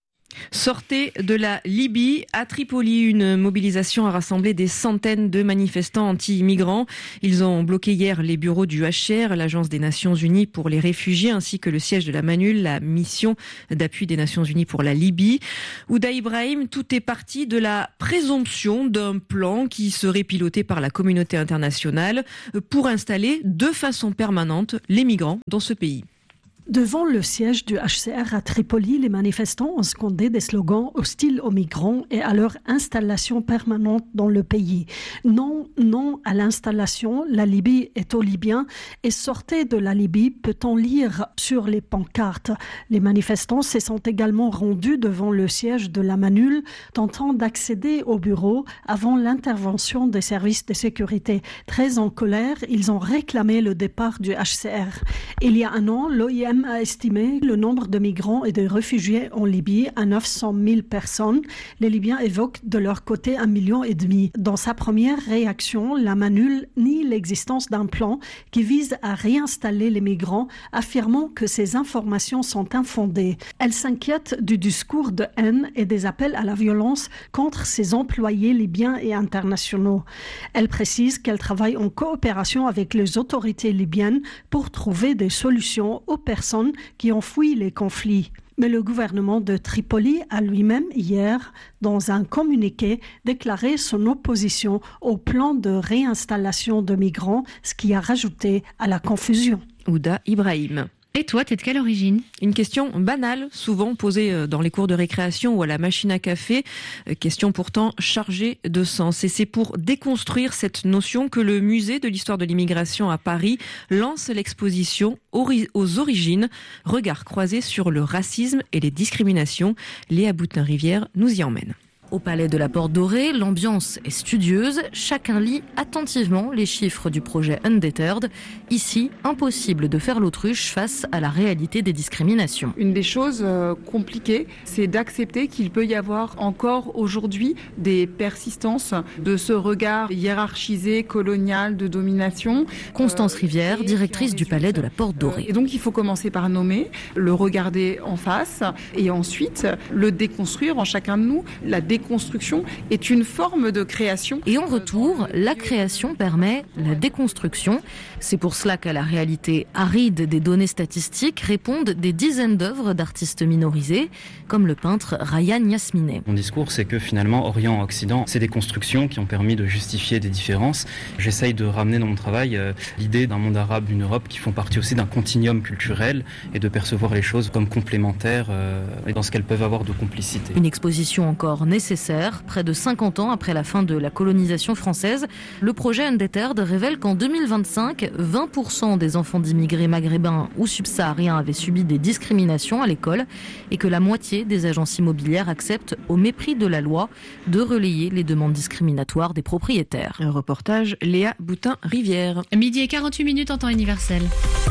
Sortez de la Libye. À Tripoli, une mobilisation a rassemblé des centaines de manifestants anti-immigrants. Ils ont bloqué hier les bureaux du HCR, l'Agence des Nations Unies pour les réfugiés, ainsi que le siège de la MANUL, la mission d'appui des Nations Unies pour la Libye. Ouda Ibrahim, tout est parti de la présomption d'un plan qui serait piloté par la communauté internationale pour installer de façon permanente les migrants dans ce pays. Devant le siège du HCR à Tripoli, les manifestants ont scandé des slogans hostiles aux migrants et à leur installation permanente dans le pays. Non, non à l'installation, la Libye est aux Libyens et sortez de la Libye, peut-on lire sur les pancartes. Les manifestants se sont également rendus devant le siège de la MANUL, tentant d'accéder au bureau avant l'intervention des services de sécurité. Très en colère, ils ont réclamé le départ du HCR. Il y a un an, l'OIM a estimé le nombre de migrants et de réfugiés en Libye à 900 000 personnes. Les Libyens évoquent de leur côté 1,5 million. Dans sa première réaction, la MANUL nie l'existence d'un plan qui vise à réinstaller les migrants, affirmant que ces informations sont infondées. Elle s'inquiète du discours de haine et des appels à la violence contre ses employés libyens et internationaux. Elle précise qu'elle travaille en coopération avec les autorités libyennes pour trouver des solutions aux personnes qui ont fui les conflits. Mais le gouvernement de Tripoli a lui-même hier, dans un communiqué, déclaré son opposition au plan de réinstallation de migrants, ce qui a rajouté à la confusion. Ouda Ibrahim. Et toi, t'es de quelle origine ? Une question banale, souvent posée dans les cours de récréation ou à la machine à café. Question pourtant chargée de sens. Et c'est pour déconstruire cette notion que le musée de l'histoire de l'immigration à Paris lance l'exposition aux origines, regard croisé sur le racisme et les discriminations. Léa Boutin-Rivière nous y emmène. Au palais de la Porte Dorée, l'ambiance est studieuse. Chacun lit attentivement les chiffres du projet Undeterred. Ici, impossible de faire l'autruche face à la réalité des discriminations. Une des choses compliquées, c'est d'accepter qu'il peut y avoir encore aujourd'hui des persistances de ce regard hiérarchisé, colonial, de domination. Constance Rivière, directrice du palais de la Porte Dorée. Et donc il faut commencer par nommer, le regarder en face et ensuite le déconstruire en chacun de nous. La déconstruction est une forme de création. Et en retour, la création permet la déconstruction. C'est pour cela qu'à la réalité aride des données statistiques répondent des dizaines d'œuvres d'artistes minorisés, comme le peintre Ryan Yasmineh. Mon discours, c'est que finalement, Orient-Occident, c'est des constructions qui ont permis de justifier des différences. J'essaye de ramener dans mon travail l'idée d'un monde arabe, d'une Europe qui font partie aussi d'un continuum culturel et de percevoir les choses comme complémentaires et dans ce qu'elles peuvent avoir de complicité. Une exposition encore nécessaire. Près de 50 ans après la fin de la colonisation française, le projet Undeterred révèle qu'en 2025, 20% des enfants d'immigrés maghrébins ou subsahariens avaient subi des discriminations à l'école et que la moitié des agences immobilières acceptent, au mépris de la loi, de relayer les demandes discriminatoires des propriétaires. Un reportage Léa Boutin-Rivière. 12h48 en temps universel.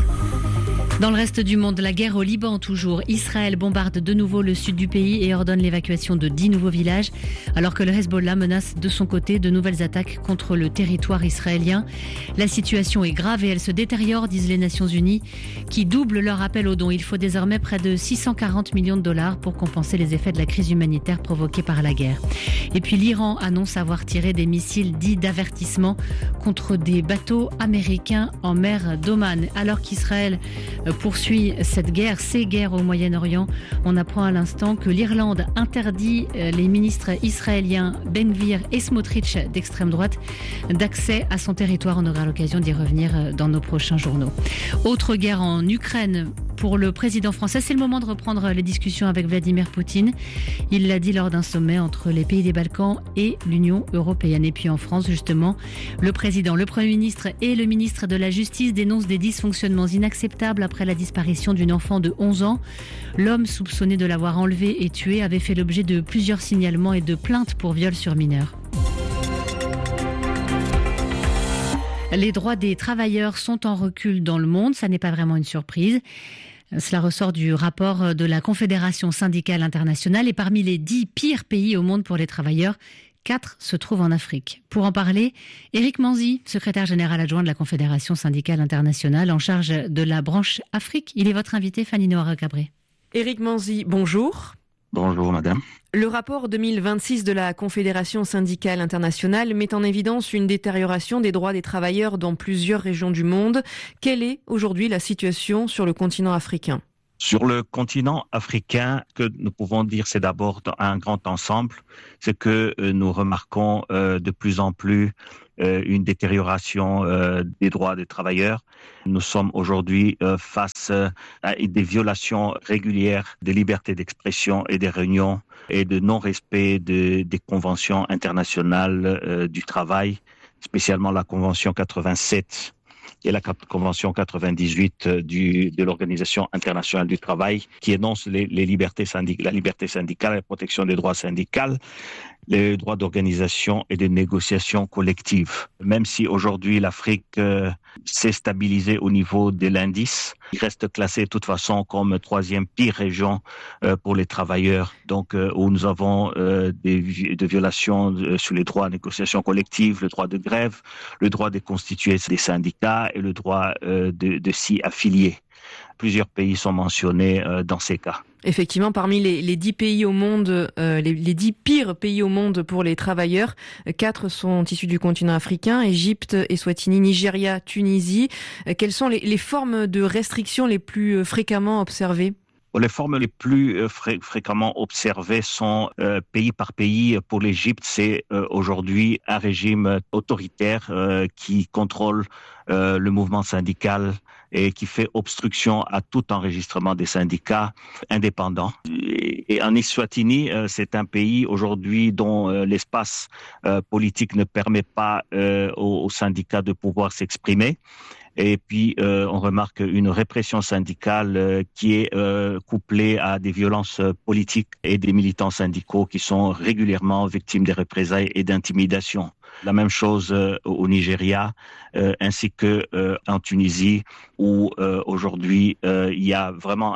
Dans le reste du monde, la guerre au Liban toujours. Israël bombarde de nouveau le sud du pays et ordonne l'évacuation de 10 nouveaux villages, alors que le Hezbollah menace de son côté de nouvelles attaques contre le territoire israélien. La situation est grave et elle se détériore, disent les Nations Unies, qui doublent leur appel aux dons. Il faut désormais près de 640 millions de dollars pour compenser les effets de la crise humanitaire provoquée par la guerre. Et puis l'Iran annonce avoir tiré des missiles dits d'avertissement contre des bateaux américains en mer d'Oman, alors qu'Israël poursuit ces guerres au Moyen-Orient. On apprend à l'instant que l'Irlande interdit les ministres israéliens Ben-Gvir et Smotrich d'extrême droite d'accès à son territoire. On aura l'occasion d'y revenir dans nos prochains journaux. Autre guerre en Ukraine. pour le président français. C'est le moment de reprendre les discussions avec Vladimir Poutine. Il l'a dit lors d'un sommet entre les pays des Balkans et l'Union européenne. Et puis en France, justement, le président, le Premier ministre et le ministre de la Justice dénoncent des dysfonctionnements inacceptables après la disparition d'une enfant de 11 ans. L'homme soupçonné de l'avoir enlevée et tuée avait fait l'objet de plusieurs signalements et de plaintes pour viol sur mineurs. Les droits des travailleurs sont en recul dans le monde, ça n'est pas vraiment une surprise. Cela ressort du rapport de la Confédération syndicale internationale et parmi les 10 pires pays au monde pour les travailleurs, 4 se trouvent en Afrique. Pour en parler, Éric Manzi, secrétaire général adjoint de la Confédération syndicale internationale en charge de la branche Afrique. Il est votre invité, Fanny Noara-Cabré. Éric Manzi, bonjour. Bonjour madame. Le rapport 2026 de la Confédération syndicale internationale met en évidence une détérioration des droits des travailleurs dans plusieurs régions du monde. Quelle est aujourd'hui la situation sur le continent africain ? Sur le continent africain, ce que nous pouvons dire, c'est d'abord un grand ensemble, c'est que nous remarquons de plus en plus une détérioration des droits des travailleurs. Nous sommes aujourd'hui face à des violations régulières des libertés d'expression et des réunions et de non-respect des conventions internationales du travail, spécialement la Convention 87 et la Convention 98 de l'Organisation internationale du travail, qui énonce la liberté syndicale, la protection des droits syndicaux, les droits d'organisation et de négociation collective. Même si aujourd'hui l'Afrique s'est stabilisée au niveau de l'indice, il reste classé de toute façon comme 3e pire région pour les travailleurs. Donc où nous avons des violations sur les droits de négociation collective, le droit de grève, le droit de constituer des syndicats et le droit de s'y affilier. Plusieurs pays sont mentionnés dans ces cas. Effectivement, parmi les 10 pays au monde, les 10 pires pays au monde pour les travailleurs, 4 sont issus du continent africain, Égypte, Eswatini, Nigeria, Tunisie. Quelles sont les formes de restrictions les plus fréquemment observées ? Les formes les plus fréquemment observées sont pays par pays. Pour l'Égypte, c'est aujourd'hui un régime autoritaire qui contrôle le mouvement syndical et qui fait obstruction à tout enregistrement des syndicats indépendants. Et en Eswatini, c'est un pays aujourd'hui dont l'espace politique ne permet pas aux syndicats de pouvoir s'exprimer. Et puis, on remarque une répression syndicale qui est couplée à des violences politiques et des militants syndicaux qui sont régulièrement victimes de représailles et d'intimidation. La même chose au Nigeria, ainsi que en Tunisie, où aujourd'hui il y a vraiment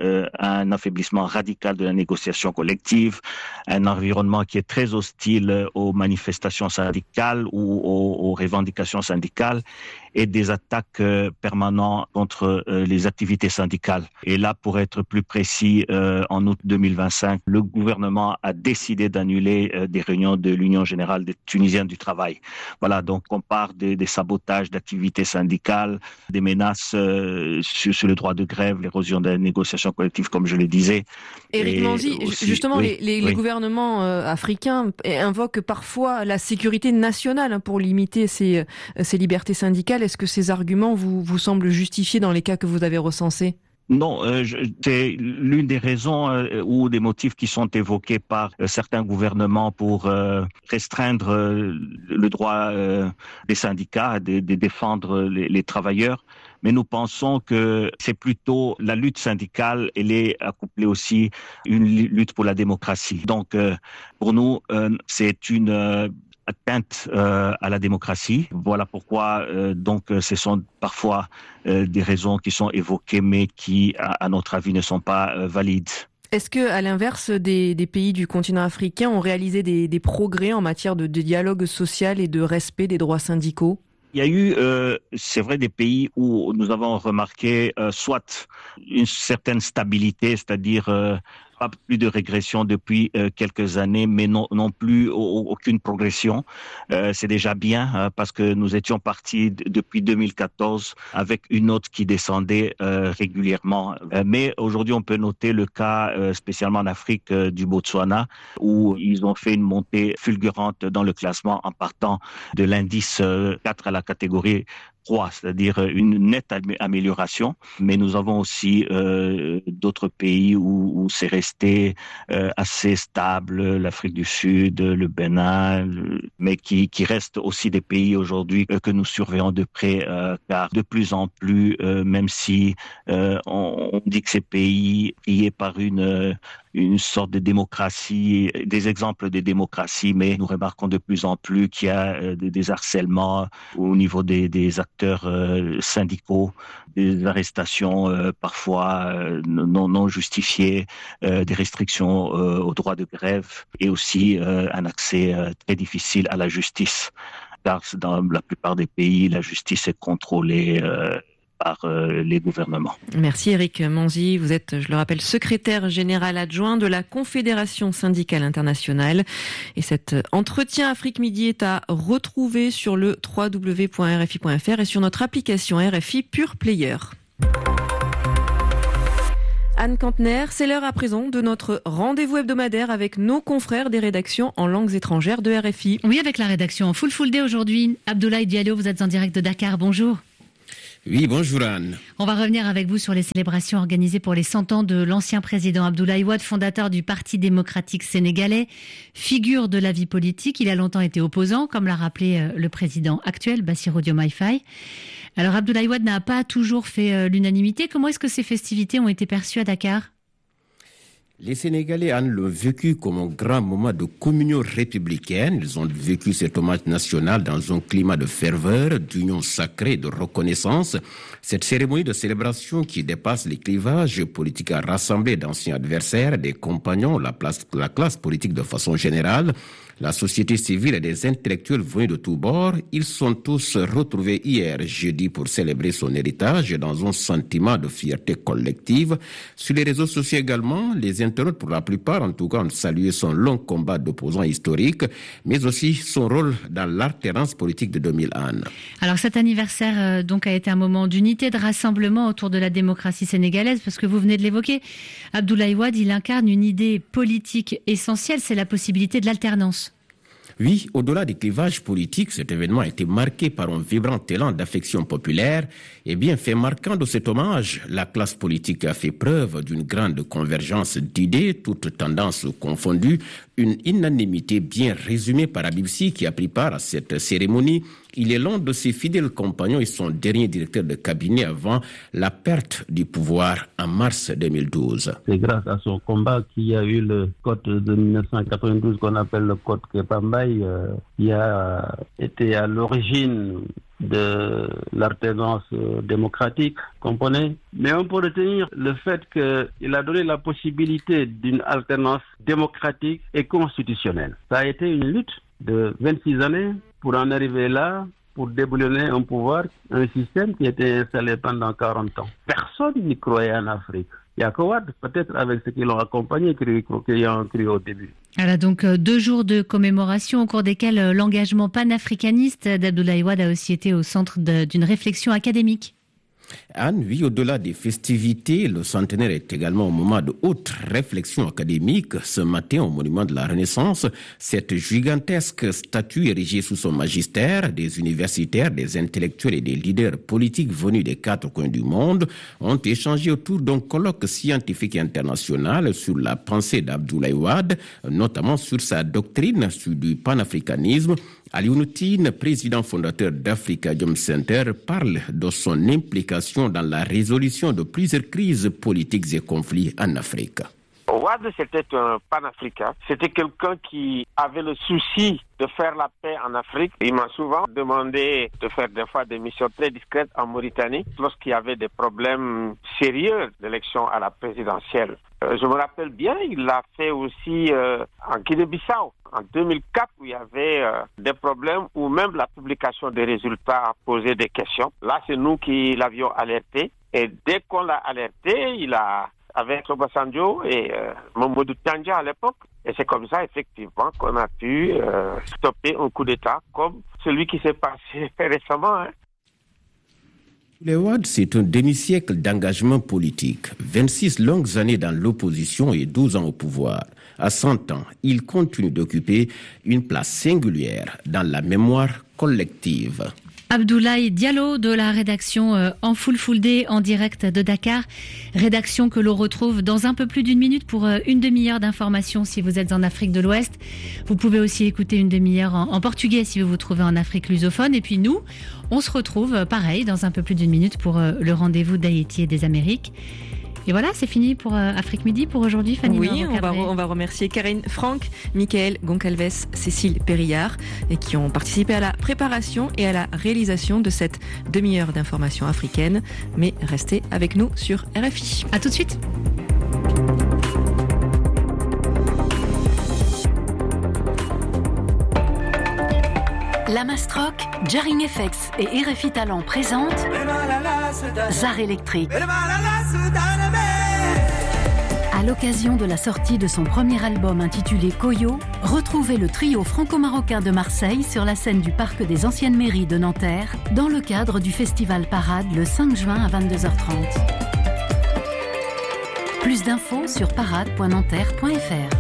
un affaiblissement radical de la négociation collective, un environnement qui est très hostile aux manifestations syndicales ou aux revendications syndicales, et des attaques permanentes contre les activités syndicales. Et là, pour être plus précis, en août 2025, le gouvernement a décidé d'annuler des réunions de l'Union générale des Tunisiens du travail. Voilà, donc on parle des sabotages d'activités syndicales, des menaces sur le droit de grève, l'érosion de la négociation collective, comme je le disais. Éric Manzi, justement, les gouvernements africains invoquent parfois la sécurité nationale pour limiter ces libertés syndicales. Est-ce que ces arguments vous semblent justifiés dans les cas que vous avez recensés ? Non, c'est l'une des raisons ou des motifs qui sont évoqués par certains gouvernements pour restreindre le droit des syndicats, de défendre les travailleurs. Mais nous pensons que c'est plutôt la lutte syndicale, elle est accouplée aussi une lutte pour la démocratie. Donc, pour nous, c'est une atteinte à la démocratie. Voilà pourquoi donc ce sont parfois des raisons qui sont évoquées, mais qui, à notre avis, ne sont pas valides. Est-ce que, à l'inverse, des pays du continent africain ont réalisé des progrès en matière de dialogue social et de respect des droits syndicaux ? Il y a eu, c'est vrai, des pays où nous avons remarqué soit une certaine stabilité, c'est-à-dire pas plus de régression depuis quelques années, mais non plus aucune progression. C'est déjà bien parce que nous étions partis depuis 2014 avec une note qui descendait régulièrement. Mais aujourd'hui, on peut noter le cas, spécialement en Afrique, du Botswana, où ils ont fait une montée fulgurante dans le classement en partant de l'indice 4 à la catégorie croît, c'est-à-dire une nette amélioration. Mais nous avons aussi d'autres pays où c'est resté assez stable, l'Afrique du Sud, le Bénin, mais qui restent aussi des pays aujourd'hui que nous surveillons de près, car de plus en plus, même si on dit que ces pays liés par une sorte de démocratie, des exemples de démocratie, mais nous remarquons de plus en plus qu'il y a des harcèlements au niveau des acteurs syndicaux, des arrestations parfois non justifiées, des restrictions au droit de grève et aussi un accès très difficile à la justice. Car dans la plupart des pays, la justice est contrôlée par les gouvernements. Merci Eric Manzi. Vous êtes, je le rappelle, secrétaire général adjoint de la Confédération syndicale internationale. Et cet entretien Afrique Midi est à retrouver sur le www.rfi.fr et sur notre application RFI Pure Player. Anne Kantner, c'est l'heure à présent de notre rendez-vous hebdomadaire avec nos confrères des rédactions en langues étrangères de RFI. Oui, avec la rédaction en full day aujourd'hui. Abdoulaye Diallo, vous êtes en direct de Dakar. Bonjour. Oui, bonjour Anne. On va revenir avec vous sur les célébrations organisées pour les 100 ans de l'ancien président Abdoulaye Wade, fondateur du Parti démocratique sénégalais, figure de la vie politique. Il a longtemps été opposant, comme l'a rappelé le président actuel, Bassirou Diomaye Faye. Alors Abdoulaye Wade n'a pas toujours fait l'unanimité. Comment est-ce que ces festivités ont été perçues à Dakar ? Les Sénégalais l'ont vécu comme un grand moment de communion républicaine. Ils ont vécu cet hommage national dans un climat de ferveur, d'union sacrée, de reconnaissance. Cette cérémonie de célébration qui dépasse les clivages politiques a rassemblé d'anciens adversaires, des compagnons, la classe politique de façon générale, la société civile et des intellectuels venus de tous bords. Ils sont tous retrouvés hier, jeudi, pour célébrer son héritage dans un sentiment de fierté collective. Sur les réseaux sociaux également, les internautes, pour la plupart, en tout cas, ont salué son long combat d'opposants historiques, mais aussi son rôle dans l'alternance politique de 2001. Alors cet anniversaire donc a été un moment d'unité, de rassemblement autour de la démocratie sénégalaise, parce que vous venez de l'évoquer, Abdoulaye Wade, il incarne une idée politique essentielle, c'est la possibilité de l'alternance. Oui, au-delà des clivages politiques, cet événement a été marqué par un vibrant élan d'affection populaire. Et bien, fait marquant de cet hommage, la classe politique a fait preuve d'une grande convergence d'idées, toutes tendances confondues, une unanimité bien résumée par Abibsi qui a pris part à cette cérémonie. Il est l'un de ses fidèles compagnons et son dernier directeur de cabinet avant la perte du pouvoir en mars 2012. C'est grâce à son combat qu'il y a eu le code de 1992 qu'on appelle le code Kepambaye, qui a été à l'origine de l'alternance démocratique, comprenez. Mais on peut retenir le fait qu'il a donné la possibilité d'une alternance démocratique et constitutionnelle. Ça a été une lutte de 26 années pour en arriver là, pour déboulonner un pouvoir, un système qui était installé pendant 40 ans. Personne n'y croyait en Afrique. Il y a que Wade, peut-être avec ceux qui l'ont accompagné, qui ont cru au début. Voilà donc 2 jours de commémoration au cours desquels l'engagement panafricaniste d'Abdoulaye Wade a aussi été au centre d'une réflexion académique. Anne, oui, au-delà des festivités, le centenaire est également un moment de haute réflexion académique. Ce matin, au monument de la Renaissance, cette gigantesque statue érigée sous son magistère, des universitaires, des intellectuels et des leaders politiques venus des 4 coins du monde ont échangé autour d'un colloque scientifique international sur la pensée d'Abdoulaye Wade, notamment sur sa doctrine sur du panafricanisme. Alioune Tine, président fondateur d'Africadium Center, parle de son implication dans la résolution de plusieurs crises politiques et conflits en Afrique. Wade, c'était un panafricain. C'était quelqu'un qui avait le souci de faire la paix en Afrique. Il m'a souvent demandé de faire des fois des missions très discrètes en Mauritanie lorsqu'il y avait des problèmes sérieux d'élection à la présidentielle. Je me rappelle bien, il l'a fait aussi en Guinée-Bissau en 2004 où il y avait des problèmes où même la publication des résultats a posé des questions. Là, c'est nous qui l'avions alerté et dès qu'on l'a alerté, il a avec Obasanjo et Mamadou Tandja à l'époque. Et c'est comme ça, effectivement, qu'on a pu stopper un coup d'État comme celui qui s'est passé récemment. Le Wade, c'est un demi-siècle d'engagement politique, 26 longues années dans l'opposition et 12 ans au pouvoir. À 100 ans, il continue d'occuper une place singulière dans la mémoire collective. Abdoulaye Diallo de la rédaction en full day en direct de Dakar. Rédaction que l'on retrouve dans un peu plus d'une minute pour une demi-heure d'information si vous êtes en Afrique de l'Ouest. Vous pouvez aussi écouter une demi-heure en portugais si vous vous trouvez en Afrique lusophone. Et puis nous, on se retrouve pareil dans un peu plus d'une minute pour le rendez-vous d'Haïti et des Amériques. Et voilà, c'est fini pour Afrique Midi pour aujourd'hui, Fanny. Oui, on va remercier Karine Franck, Michael Goncalves, Cécile Périllard, et qui ont participé à la préparation et à la réalisation de cette demi-heure d'information africaine. Mais restez avec nous sur RFI. À tout de suite. La Mastroc, Jarring FX et RFI Talent présentent Zar électrique. À l'occasion de la sortie de son premier album intitulé Koyo, retrouvez le trio franco-marocain de Marseille sur la scène du Parc des Anciennes Mairies de Nanterre dans le cadre du festival Parade le 5 juin à 22h30. Plus d'infos sur parade.nanterre.fr.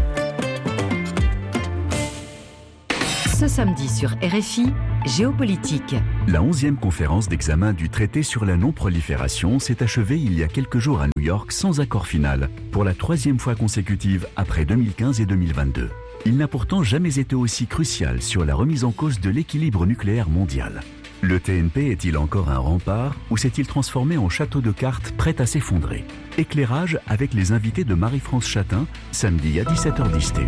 Ce samedi sur RFI, Géopolitique. La 11e conférence d'examen du traité sur la non-prolifération s'est achevée il y a quelques jours à New York sans accord final, pour la 3e fois consécutive après 2015 et 2022. Il n'a pourtant jamais été aussi crucial sur la remise en cause de l'équilibre nucléaire mondial. Le TNP est-il encore un rempart ou s'est-il transformé en château de cartes prêt à s'effondrer? Éclairage avec les invités de Marie-France Chatin, samedi à 17h10 TU.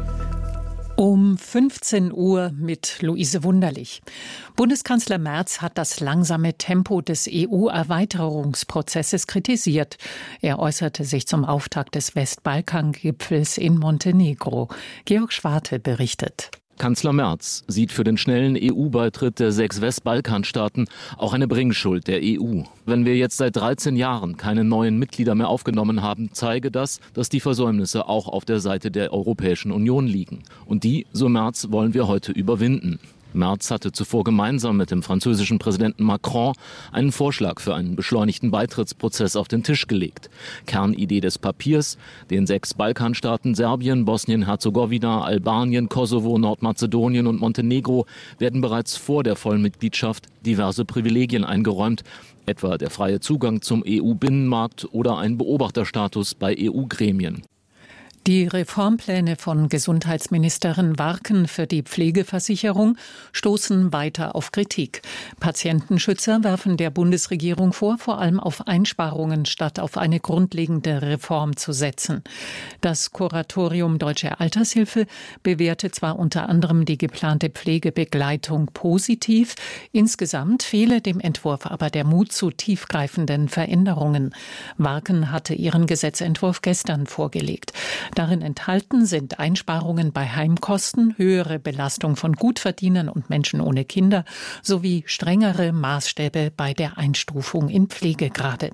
15 Uhr mit Luise Wunderlich. Bundeskanzler Merz hat das langsame Tempo des EU-Erweiterungsprozesses kritisiert. Er äußerte sich zum Auftakt des Westbalkan-Gipfels in Montenegro. Georg Schwarte berichtet. Kanzler Merz sieht für den schnellen EU-Beitritt der 6 Westbalkanstaaten auch eine Bringschuld der EU. Wenn wir jetzt seit 13 Jahren keine neuen Mitglieder mehr aufgenommen haben, zeige das, dass die Versäumnisse auch auf der Seite der Europäischen Union liegen. Und die, so Merz, wollen wir heute überwinden. Merz hatte zuvor gemeinsam mit dem französischen Präsidenten Macron einen Vorschlag für einen beschleunigten Beitrittsprozess auf den Tisch gelegt. Kernidee des Papiers: den 6 Balkanstaaten Serbien, Bosnien-Herzegowina, Albanien, Kosovo, Nordmazedonien und Montenegro werden bereits vor der Vollmitgliedschaft diverse Privilegien eingeräumt, etwa der freie Zugang zum EU-Binnenmarkt oder ein Beobachterstatus bei EU-Gremien. Die Reformpläne von Gesundheitsministerin Warken für die Pflegeversicherung stoßen weiter auf Kritik. Patientenschützer werfen der Bundesregierung vor, vor allem auf Einsparungen statt auf eine grundlegende Reform zu setzen. Das Kuratorium Deutsche Altershilfe bewertet zwar unter anderem die geplante Pflegebegleitung positiv, insgesamt fehle dem Entwurf aber der Mut zu tiefgreifenden Veränderungen. Warken hatte ihren Gesetzentwurf gestern vorgelegt. Darin enthalten sind Einsparungen bei Heimkosten, höhere Belastung von Gutverdienern und Menschen ohne Kinder sowie strengere Maßstäbe bei der Einstufung in Pflegegrade.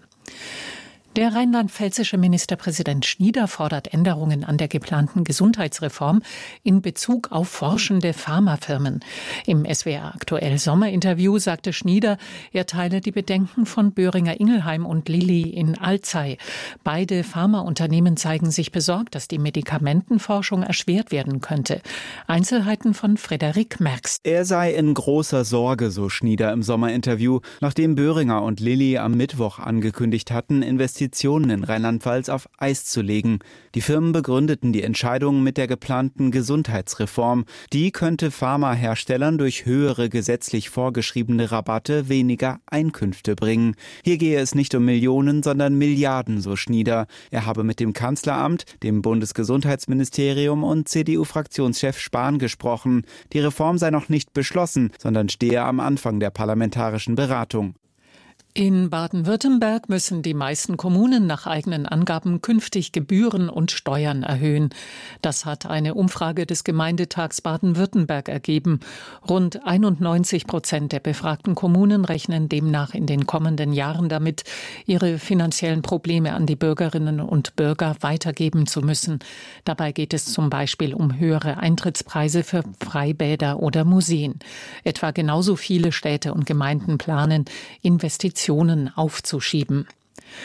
Der rheinland-pfälzische Ministerpräsident Schnieder fordert Änderungen an der geplanten Gesundheitsreform in Bezug auf forschende Pharmafirmen. Im SWR Aktuell Sommerinterview sagte Schnieder, er teile die Bedenken von Boehringer Ingelheim und Lilly in Alzey. Beide Pharmaunternehmen zeigen sich besorgt, dass die Medikamentenforschung erschwert werden könnte. Einzelheiten von Frederik Merx. Er sei in großer Sorge, so Schnieder im Sommerinterview, nachdem Boehringer und Lilly am Mittwoch angekündigt hatten, Investitionen in Rheinland-Pfalz auf Eis zu legen. Die Firmen begründeten die Entscheidung mit der geplanten Gesundheitsreform. Die könnte Pharmaherstellern durch höhere gesetzlich vorgeschriebene Rabatte weniger Einkünfte bringen. Hier gehe es nicht um Millionen, sondern Milliarden, so Schnieder. Er habe mit dem Kanzleramt, dem Bundesgesundheitsministerium und CDU-Fraktionschef Spahn gesprochen. Die Reform sei noch nicht beschlossen, sondern stehe am Anfang der parlamentarischen Beratung. In Baden-Württemberg müssen die meisten Kommunen nach eigenen Angaben künftig Gebühren und Steuern erhöhen. Das hat eine Umfrage des Gemeindetags Baden-Württemberg ergeben. Rund 91% der befragten Kommunen rechnen demnach in den kommenden Jahren damit, ihre finanziellen Probleme an die Bürgerinnen und Bürger weitergeben zu müssen. Dabei geht es zum Beispiel um höhere Eintrittspreise für Freibäder oder Museen. Etwa genauso viele Städte und Gemeinden planen, Investitionen aufzuschieben.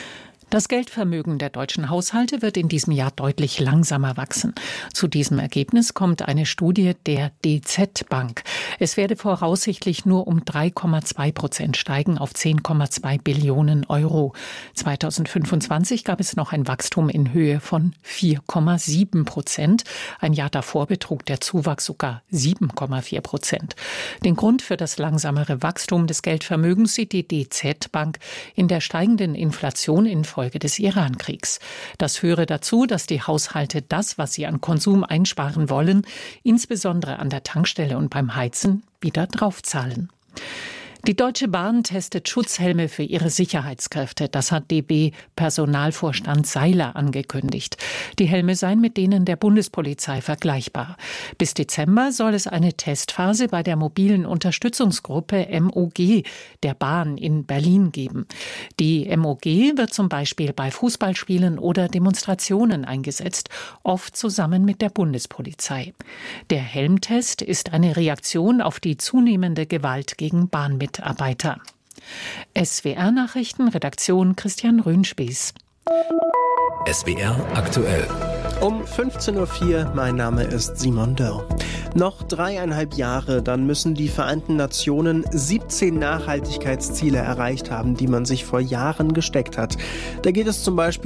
Das Geldvermögen der deutschen Haushalte wird in diesem Jahr deutlich langsamer wachsen. Zu diesem Ergebnis kommt eine Studie der DZ Bank. Es werde voraussichtlich nur um 3,2% steigen auf 10,2 Billionen Euro. 2025 gab es noch ein Wachstum in Höhe von 4,7%. Ein Jahr davor betrug der Zuwachs sogar 7,4%. Den Grund für das langsamere Wachstum des Geldvermögens sieht die DZ Bank in der steigenden Inflation infolge des Iran-Kriegs. Das führe dazu, dass die Haushalte das, was sie an Konsum einsparen wollen, insbesondere an der Tankstelle und beim Heizen, wieder draufzahlen. Die Deutsche Bahn testet Schutzhelme für ihre Sicherheitskräfte. Das hat DB-Personalvorstand Seiler angekündigt. Die Helme seien mit denen der Bundespolizei vergleichbar. Bis Dezember soll es eine Testphase bei der mobilen Unterstützungsgruppe MOG der Bahn in Berlin geben. Die MOG wird zum Beispiel bei Fußballspielen oder Demonstrationen eingesetzt, oft zusammen mit der Bundespolizei. Der Helmtest ist eine Reaktion auf die zunehmende Gewalt gegen Bahnmitarbeiter. SWR-Nachrichten, Redaktion Christian Röhnspieß. SWR aktuell. Um 15.04 Uhr, mein Name ist Simon Dörr. Noch 3,5 Jahre, dann müssen die Vereinten Nationen 17 Nachhaltigkeitsziele erreicht haben, die man sich vor Jahren gesteckt hat. Da geht es zum Beispiel